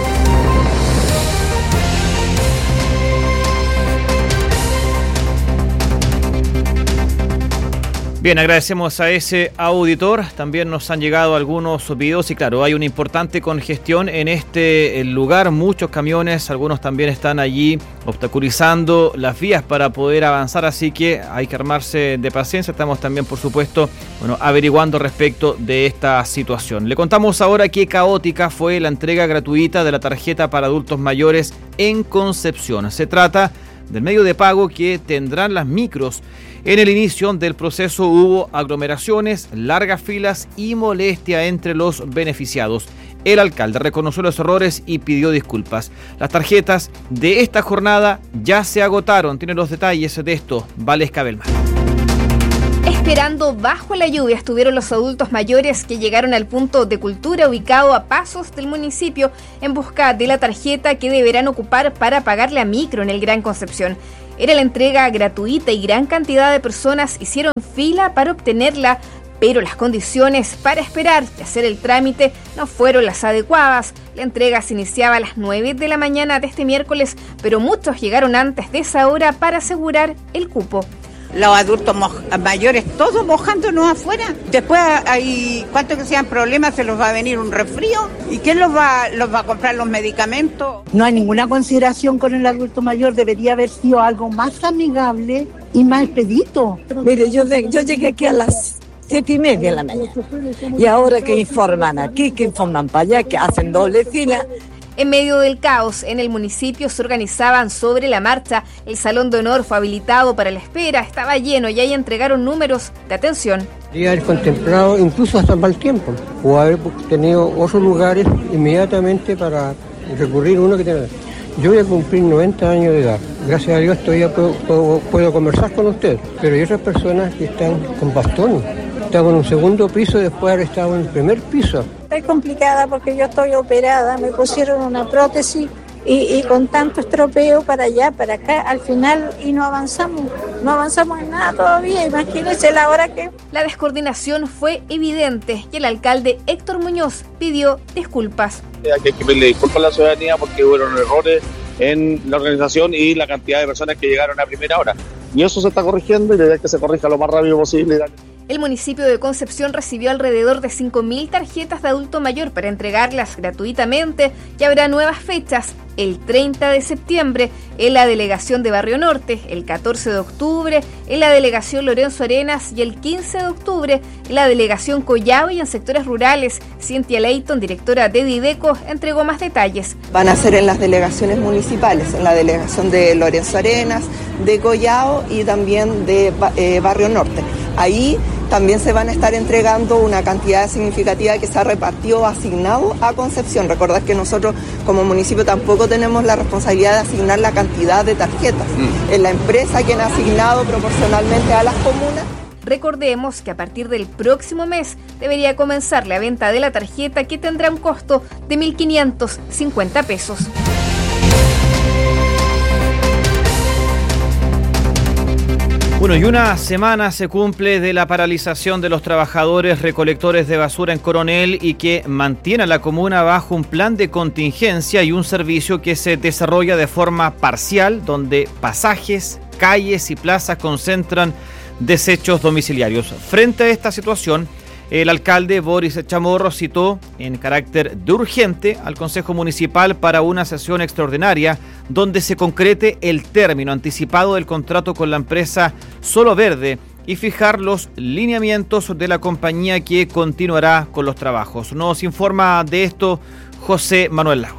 Speaker 2: Bien, agradecemos a ese auditor. También nos han llegado algunos videos y claro, hay una importante congestión en este lugar. Muchos camiones, algunos también están allí obstaculizando las vías para poder avanzar, así que hay que armarse de paciencia. Estamos también, por supuesto, bueno, averiguando respecto de esta situación. Le contamos ahora qué caótica fue la entrega gratuita de la tarjeta para adultos mayores en Concepción. Se trata del medio de pago que tendrán las micros. En el inicio del proceso hubo aglomeraciones, largas filas y molestia entre los beneficiados. El alcalde reconoció los errores y pidió disculpas. Las tarjetas de esta jornada ya se agotaron. Tiene los detalles de esto, Valesca Belmar.
Speaker 18: Esperando bajo la lluvia estuvieron los adultos mayores que llegaron al punto de cultura ubicado a pasos del municipio en busca de la tarjeta que deberán ocupar para pagarle a micro en el Gran Concepción. Era la entrega gratuita y gran cantidad de personas hicieron fila para obtenerla, pero las condiciones para esperar y hacer el trámite no fueron las adecuadas. La entrega se iniciaba a las nueve de la mañana de este miércoles, pero muchos llegaron antes de esa hora para asegurar el cupo.
Speaker 15: Los adultos moj- mayores, todos mojándonos afuera. Después hay, ¿cuánto que sean problemas? Se los va a venir un resfrío. ¿Y quién los va, los va a comprar los medicamentos?
Speaker 16: No hay ninguna consideración con el adulto mayor. Debería haber sido algo más amigable y más expedito.
Speaker 17: Mire, yo, de, yo llegué aquí a las siete y media de la mañana. Y ahora que informan aquí, que informan para allá, que hacen doble fila.
Speaker 18: En medio del caos, en el municipio se organizaban sobre la marcha. El salón de honor fue habilitado para la espera, estaba lleno y ahí entregaron números de atención.
Speaker 19: Podría haber contemplado incluso hasta el mal tiempo, o haber tenido otros lugares inmediatamente para recurrir uno que tenga. Yo voy a cumplir noventa años de edad. Gracias a Dios todavía puedo, puedo, puedo conversar con ustedes, pero hay otras personas que están con bastones. Estaba en un segundo piso después de haber estado en el primer piso.
Speaker 17: Estoy complicada porque yo estoy operada, me pusieron una prótesis y, y con tanto estropeo para allá, para acá, al final y no avanzamos, no avanzamos en nada todavía, imagínense la hora que...
Speaker 18: La descoordinación fue evidente y el alcalde Héctor Muñoz pidió disculpas.
Speaker 20: Hay que pedirle disculpas a la ciudadanía porque hubo errores en la organización y la cantidad de personas que llegaron a primera hora. Y eso se está corrigiendo y la idea es que se corrija lo más rápido posible.
Speaker 18: El municipio de Concepción recibió alrededor de cinco mil tarjetas de adulto mayor para entregarlas gratuitamente y habrá nuevas fechas el treinta de septiembre en la delegación de Barrio Norte, el catorce de octubre en la delegación Lorenzo Arenas y el quince de octubre en la delegación Collao y en sectores rurales. Cynthia Leighton, directora de Dideco, entregó más detalles.
Speaker 21: Van a ser en las delegaciones municipales, en la delegación de Lorenzo Arenas, de Collao y también de eh, Barrio Norte. Ahí también se van a estar entregando una cantidad significativa que se ha repartido, asignado a Concepción. Recordad que nosotros como municipio tampoco tenemos la responsabilidad de asignar la cantidad de tarjetas. Mm. Es la empresa quien ha asignado proporcionalmente a las comunas.
Speaker 18: Recordemos que a partir del próximo mes debería comenzar la venta de la tarjeta, que tendrá un costo de mil quinientos cincuenta pesos.
Speaker 2: Bueno, y una semana se cumple de la paralización de los trabajadores recolectores de basura en Coronel y que mantiene a la comuna bajo un plan de contingencia y un servicio que se desarrolla de forma parcial, donde pasajes, calles y plazas concentran desechos domiciliarios. Frente a esta situación, el alcalde Boris Chamorro citó en carácter de urgente al Consejo Municipal para una sesión extraordinaria donde se concrete el término anticipado del contrato con la empresa Solo Verde y fijar los lineamientos de la compañía que continuará con los trabajos. Nos informa de esto José Manuel Lagos.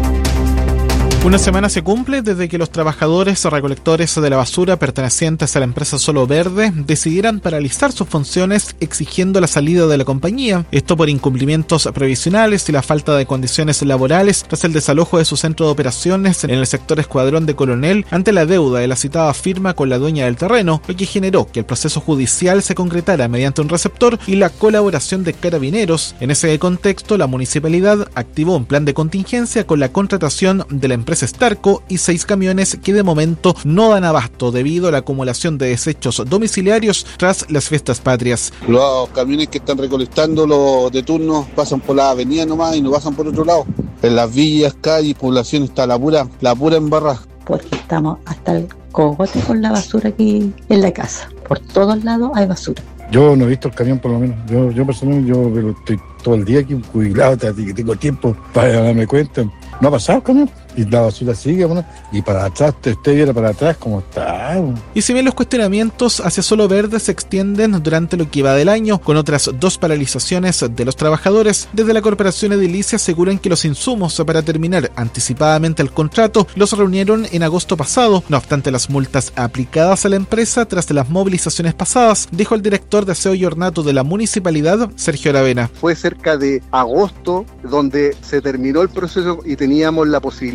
Speaker 22: Una semana se cumple desde que los trabajadores recolectores de la basura pertenecientes a la empresa Solo Verde decidieran paralizar sus funciones exigiendo la salida de la compañía. Esto por incumplimientos previsionales y la falta de condiciones laborales tras el desalojo de su centro de operaciones en el sector Escuadrón de Coronel ante la deuda de la citada firma con la dueña del terreno, lo que generó que el proceso judicial se concretara mediante un receptor y la colaboración de Carabineros. En ese contexto, la municipalidad activó un plan de contingencia con la contratación de la empresa Starco y seis camiones que de momento no dan abasto debido a la acumulación de desechos domiciliarios tras las fiestas patrias.
Speaker 28: Los camiones que están recolectando los de turno pasan por la avenida nomás y no pasan por otro lado. En las villas, calles, población está la pura, la pura embarrada.
Speaker 29: Porque estamos hasta el cogote con la basura aquí en la casa. Por todos lados hay basura.
Speaker 30: Yo no he visto el camión por lo menos. Yo, yo personalmente, yo estoy todo el día aquí jubilado, que tengo tiempo para darme cuenta. No ha pasado el camión. Y la basura sigue, bueno, y para atrás, usted viera para atrás cómo está. Bueno.
Speaker 22: Y si bien los cuestionamientos hacia Solo Verde se extienden durante lo que va del año, con otras dos paralizaciones de los trabajadores, desde la Corporación Edilicia aseguran que los insumos para terminar anticipadamente el contrato los reunieron en agosto pasado. No obstante las multas aplicadas a la empresa tras las movilizaciones pasadas, dijo el director de aseo y ornato de la municipalidad, Sergio Aravena.
Speaker 31: Fue cerca de agosto donde se terminó el proceso y teníamos la posibilidad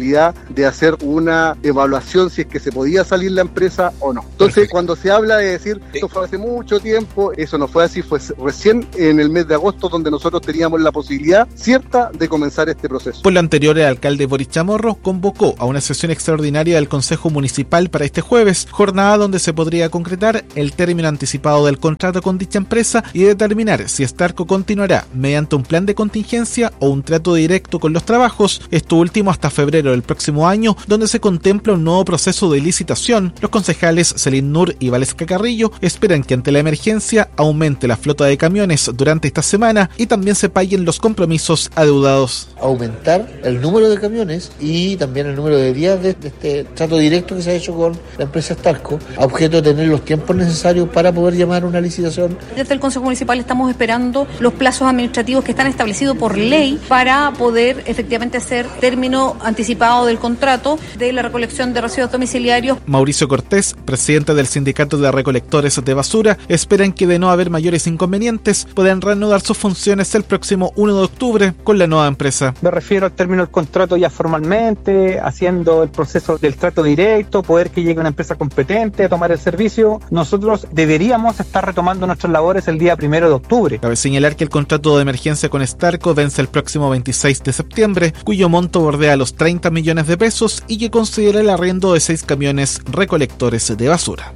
Speaker 28: posibilidad de hacer una evaluación si es que se podía salir la empresa o no. Entonces, cuando se habla de decir, esto fue hace mucho tiempo, eso no fue así, fue recién en el mes de agosto donde nosotros teníamos la posibilidad cierta de comenzar este proceso.
Speaker 22: Por lo anterior, el alcalde Boris Chamorro convocó a una sesión extraordinaria del Consejo Municipal para este jueves, jornada donde se podría concretar el término anticipado del contrato con dicha empresa y determinar si Starco continuará mediante un plan de contingencia o un trato directo con los trabajos, esto último hasta febrero del próximo año, donde se contempla un nuevo proceso de licitación. Los concejales Celín Nur y Valesca Carrillo esperan que ante la emergencia aumente la flota de camiones durante esta semana y también se paguen los compromisos adeudados.
Speaker 1: Aumentar el número de camiones y también el número de días de, de este trato directo que se ha hecho con la empresa Starco, a objeto de tener los tiempos necesarios para poder llamar una licitación.
Speaker 3: Desde el Consejo Municipal estamos esperando los plazos administrativos que están establecidos por ley para poder efectivamente hacer término anticipado del contrato de la recolección de residuos domiciliarios.
Speaker 22: Mauricio Cortés, presidente del Sindicato de Recolectores de Basura, esperan que de no haber mayores inconvenientes puedan reanudar sus funciones el próximo uno de octubre con la nueva empresa.
Speaker 4: Me refiero al término del contrato ya formalmente, haciendo el proceso del trato directo, poder que llegue una empresa competente a tomar el servicio. Nosotros deberíamos estar retomando nuestras labores el día primero de octubre.
Speaker 22: Cabe señalar que el contrato de emergencia con Starco vence el próximo veintiséis de septiembre, cuyo monto bordea los treinta millones de pesos y que considera el arriendo de seis camiones recolectores de basura.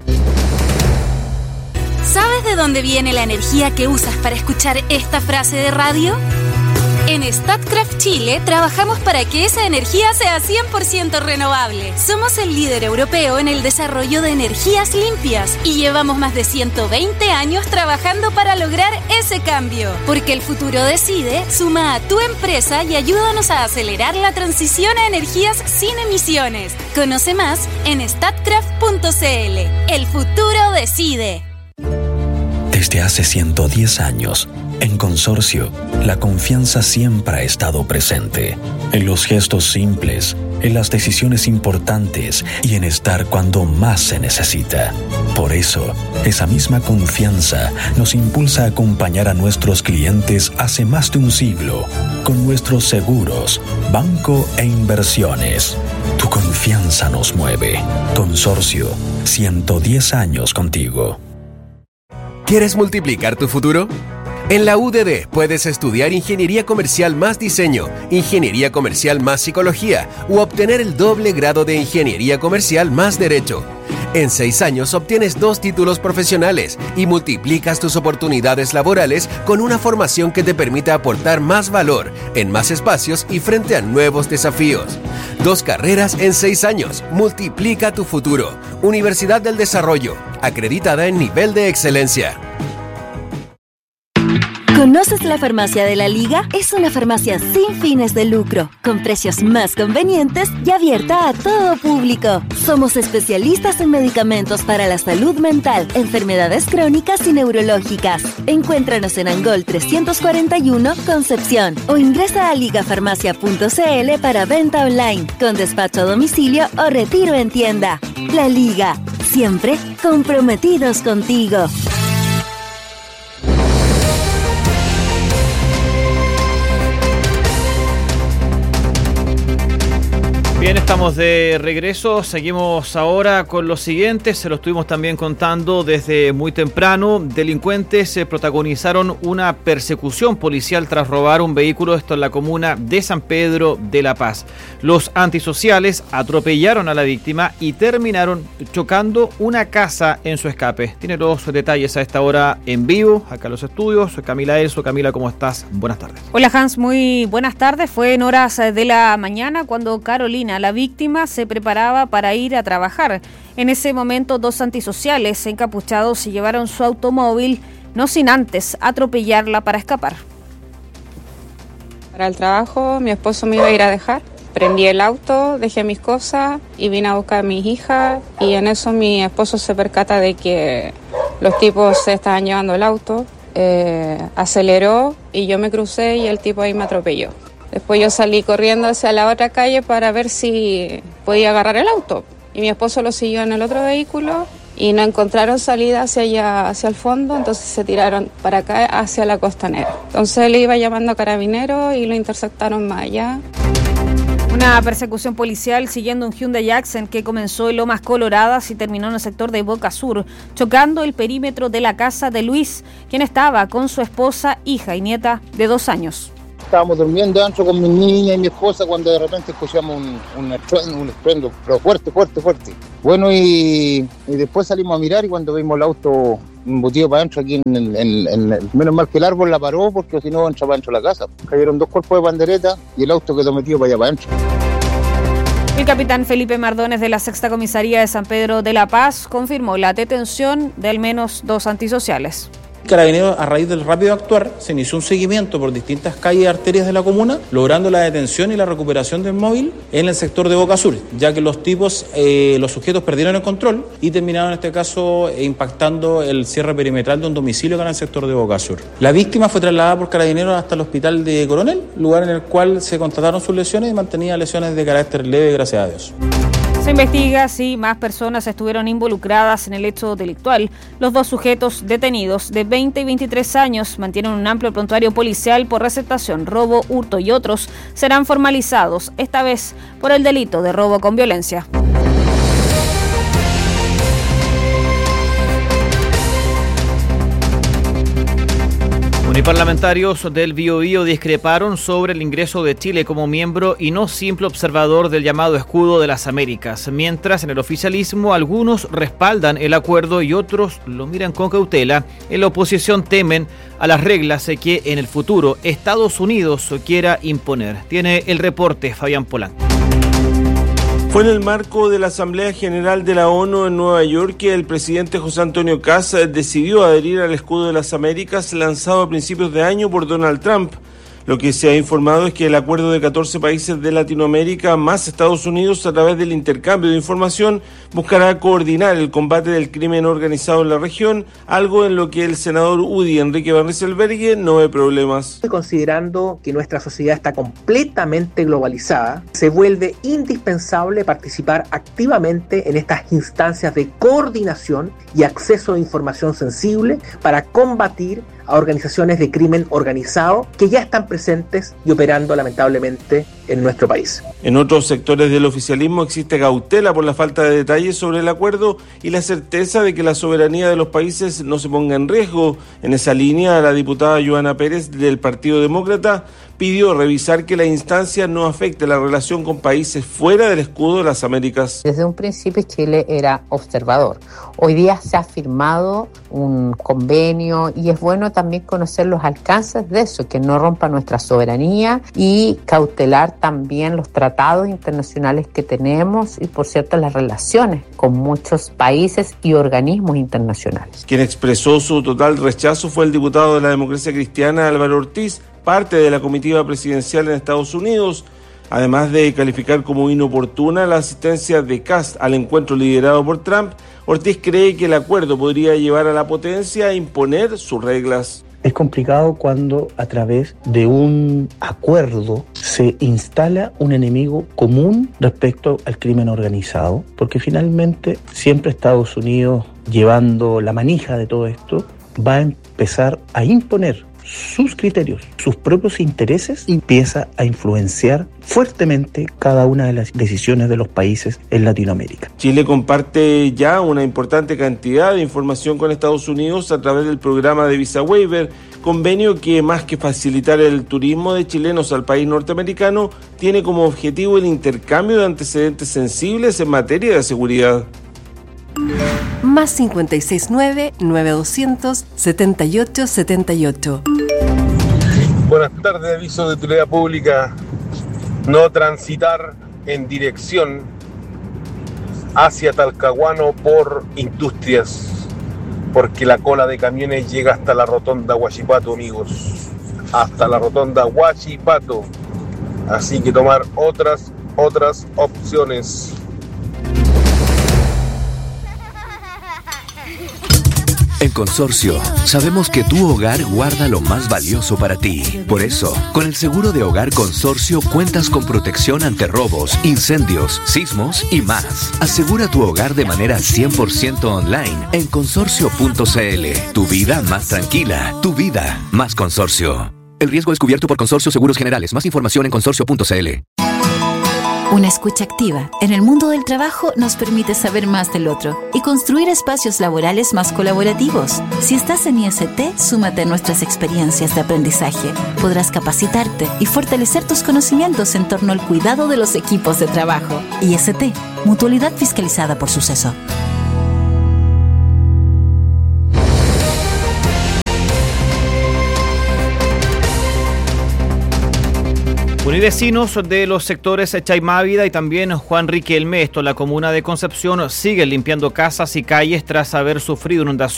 Speaker 5: ¿Sabes de dónde viene la energía que usas para escuchar esta frase de radio? En Statkraft Chile trabajamos para que esa energía sea cien por ciento renovable. Somos el líder europeo en el desarrollo de energías limpias y llevamos más de ciento veinte años trabajando para lograr ese cambio. Porque el futuro decide, suma a tu empresa y ayúdanos a acelerar la transición a energías sin emisiones. Conoce más en statkraft punto c l. El futuro decide.
Speaker 7: Desde hace ciento diez años, en Consorcio, la confianza siempre ha estado presente. En los gestos simples, en las decisiones importantes y en estar cuando más se necesita. Por eso, esa misma confianza nos impulsa a acompañar a nuestros clientes hace más de un siglo, con nuestros seguros, banco e inversiones. Tu confianza nos mueve. Consorcio, ciento diez años contigo.
Speaker 9: ¿Quieres multiplicar tu futuro? En la U D D puedes estudiar Ingeniería Comercial más Diseño, Ingeniería Comercial más Psicología u obtener el doble grado de Ingeniería Comercial más Derecho. En seis años obtienes dos títulos profesionales y multiplicas tus oportunidades laborales con una formación que te permita aportar más valor en más espacios y frente a nuevos desafíos. Dos carreras en seis años. Multiplica tu futuro. Universidad del Desarrollo, acreditada en nivel de excelencia.
Speaker 6: ¿Conoces la Farmacia de la Liga? Es una farmacia sin fines de lucro, con precios más convenientes y abierta a todo público. Somos especialistas en medicamentos para la salud mental, enfermedades crónicas y neurológicas. Encuéntranos en Angol trescientos cuarenta y uno, Concepción, o ingresa a ligafarmacia punto c l para venta online, con despacho a domicilio o retiro en tienda. La Liga, siempre comprometidos contigo.
Speaker 2: Bien, estamos de regreso, seguimos ahora con lo siguiente, se lo estuvimos también contando desde muy temprano. Delincuentes protagonizaron una persecución policial tras robar un vehículo, esto en la comuna de San Pedro de la Paz. Los antisociales atropellaron a la víctima y terminaron chocando una casa en su escape. Tiene los detalles a esta hora en vivo, acá en los estudios. Soy Camila Elso. Camila, ¿cómo estás? Buenas tardes.
Speaker 18: Hola Hans, muy buenas tardes. Fue en horas de la mañana cuando Carolina, la víctima, se preparaba para ir a trabajar. En ese momento, dos antisociales encapuchados se llevaron su automóvil, no sin antes atropellarla para escapar.
Speaker 23: Para el trabajo, mi esposo me iba a ir a dejar. Prendí el auto, dejé mis cosas y vine a buscar a mis hijas. Y en eso mi esposo se percata de que los tipos se estaban llevando el auto. Eh, aceleró y yo me crucé y el tipo ahí me atropelló. Después yo salí corriendo hacia la otra calle para ver si podía agarrar el auto. Y mi esposo lo siguió en el otro vehículo y no encontraron salida hacia allá, hacia el fondo, entonces se tiraron para acá hacia la costanera. Entonces él iba llamando a carabineros y lo interceptaron más allá.
Speaker 18: Una Una persecución policial siguiendo un Hyundai Accent que comenzó en Lomas Coloradas y terminó en el sector de Boca Sur, chocando el perímetro de la casa de Luis, quien estaba con su esposa, hija y nieta de dos años.
Speaker 8: Estábamos durmiendo adentro con mi niña y mi esposa cuando de repente escuchamos un, un, estruendo, un estruendo, pero fuerte, fuerte, fuerte. Bueno, y, y después salimos a mirar y cuando vimos el auto embutido para adentro aquí en el, en, en el... Menos mal que el árbol la paró porque si no entra para adentro de la casa. Cayeron dos cuerpos de pandereta y el auto quedó metido para allá para adentro.
Speaker 18: El capitán Felipe Mardones de la Sexta Comisaría de San Pedro de la Paz confirmó la detención de al menos dos antisociales.
Speaker 10: Carabineros, a raíz del rápido actuar, se inició un seguimiento por distintas calles y arterias de la comuna, logrando la detención y la recuperación del móvil en el sector de Boca Sur, ya que los tipos, eh, los sujetos perdieron el control y terminaron en este caso impactando el cierre perimetral de un domicilio que era en el sector de Boca Sur. La víctima fue trasladada por Carabineros hasta el hospital de Coronel, lugar en el cual se constataron sus lesiones y mantenía lesiones de carácter leve, gracias a Dios.
Speaker 18: Se investiga si más personas estuvieron involucradas en el hecho delictual. Los dos sujetos detenidos de veinte y veintitrés años mantienen un amplio prontuario policial por receptación, robo, hurto y otros. Serán formalizados, esta vez por el delito de robo con violencia.
Speaker 2: Uniparlamentarios del Biobío discreparon sobre el ingreso de Chile como miembro y no simple observador del llamado Escudo de las Américas, mientras en el oficialismo algunos respaldan el acuerdo y otros lo miran con cautela. En la oposición temen a las reglas que en el futuro Estados Unidos quiera imponer. Tiene el reporte Fabián Polanco.
Speaker 11: Fue en el marco de la Asamblea General de la ONU en Nueva York que el presidente José Antonio Kast decidió adherir al Escudo de las Américas lanzado a principios de año por Donald Trump. Lo que se ha informado es que el acuerdo de catorce países de Latinoamérica más Estados Unidos a través del intercambio de información buscará coordinar el combate del crimen organizado en la región, algo en lo que el senador U D I, Enrique Van Rysselberghe, no ve problemas.
Speaker 12: Considerando que nuestra sociedad está completamente globalizada, se vuelve indispensable participar activamente en estas instancias de coordinación y acceso a información sensible para combatir a organizaciones de crimen organizado que ya están presentes y operando lamentablemente en nuestro país.
Speaker 11: En otros sectores del oficialismo existe cautela por la falta de detalles sobre el acuerdo y la certeza de que la soberanía de los países no se ponga en riesgo. En esa línea, la diputada Joana Pérez del Partido Demócrata pidió revisar que la instancia no afecte la relación con países fuera del Escudo de las Américas.
Speaker 13: Desde un principio Chile era observador. Hoy día se ha firmado un convenio y es bueno también conocer los alcances de eso, que no rompa nuestra soberanía y cautelar también los tratados internacionales que tenemos y, por cierto, las relaciones con muchos países y organismos internacionales.
Speaker 11: Quien expresó su total rechazo fue el diputado de la Democracia Cristiana Álvaro Ortiz, parte de la comitiva presidencial en Estados Unidos, además de calificar como inoportuna la asistencia de Kast al encuentro liderado por Trump. Ortiz cree que el acuerdo podría llevar a la potencia a imponer sus reglas.
Speaker 14: Es complicado cuando a través de un acuerdo se instala un enemigo común respecto al crimen organizado, porque finalmente siempre Estados Unidos, llevando la manija de todo esto, va a empezar a imponer sus criterios, sus propios intereses, empieza a influenciar fuertemente cada una de las decisiones de los países en Latinoamérica.
Speaker 11: Chile comparte ya una importante cantidad de información con Estados Unidos a través del programa de Visa Waiver, convenio que más que facilitar el turismo de chilenos al país norteamericano, tiene como objetivo el intercambio de antecedentes sensibles en materia de seguridad.
Speaker 24: Más cincuenta y seis nueve, nueve doscientos, setenta y ocho setenta y ocho.
Speaker 25: Buenas tardes, aviso de utilidad pública. No transitar en dirección hacia Talcahuano por Industrias, porque la cola de camiones llega hasta la rotonda Huachipato, amigos. Hasta la rotonda Huachipato. Así que tomar otras, otras opciones.
Speaker 26: En Consorcio, sabemos que tu hogar guarda lo más valioso para ti. Por eso, con el seguro de hogar Consorcio cuentas con protección ante robos, incendios, sismos y más. Asegura tu hogar de manera cien por ciento online en consorcio punto c l. Tu vida más tranquila, tu vida más Consorcio. El riesgo es cubierto por Consorcio Seguros Generales. Más información en consorcio punto c l.
Speaker 6: Una escucha activa en el mundo del trabajo nos permite saber más del otro y construir espacios laborales más colaborativos. Si estás en I S T, súmate a nuestras experiencias de aprendizaje. Podrás capacitarte y fortalecer tus conocimientos en torno al cuidado de los equipos de trabajo. I S T, Mutualidad fiscalizada por Suceso.
Speaker 2: Univecinos de los sectores Chaimávida y también Juan Riquelme, esto en la comuna de Concepción, siguen limpiando casas y calles tras haber sufrido inundación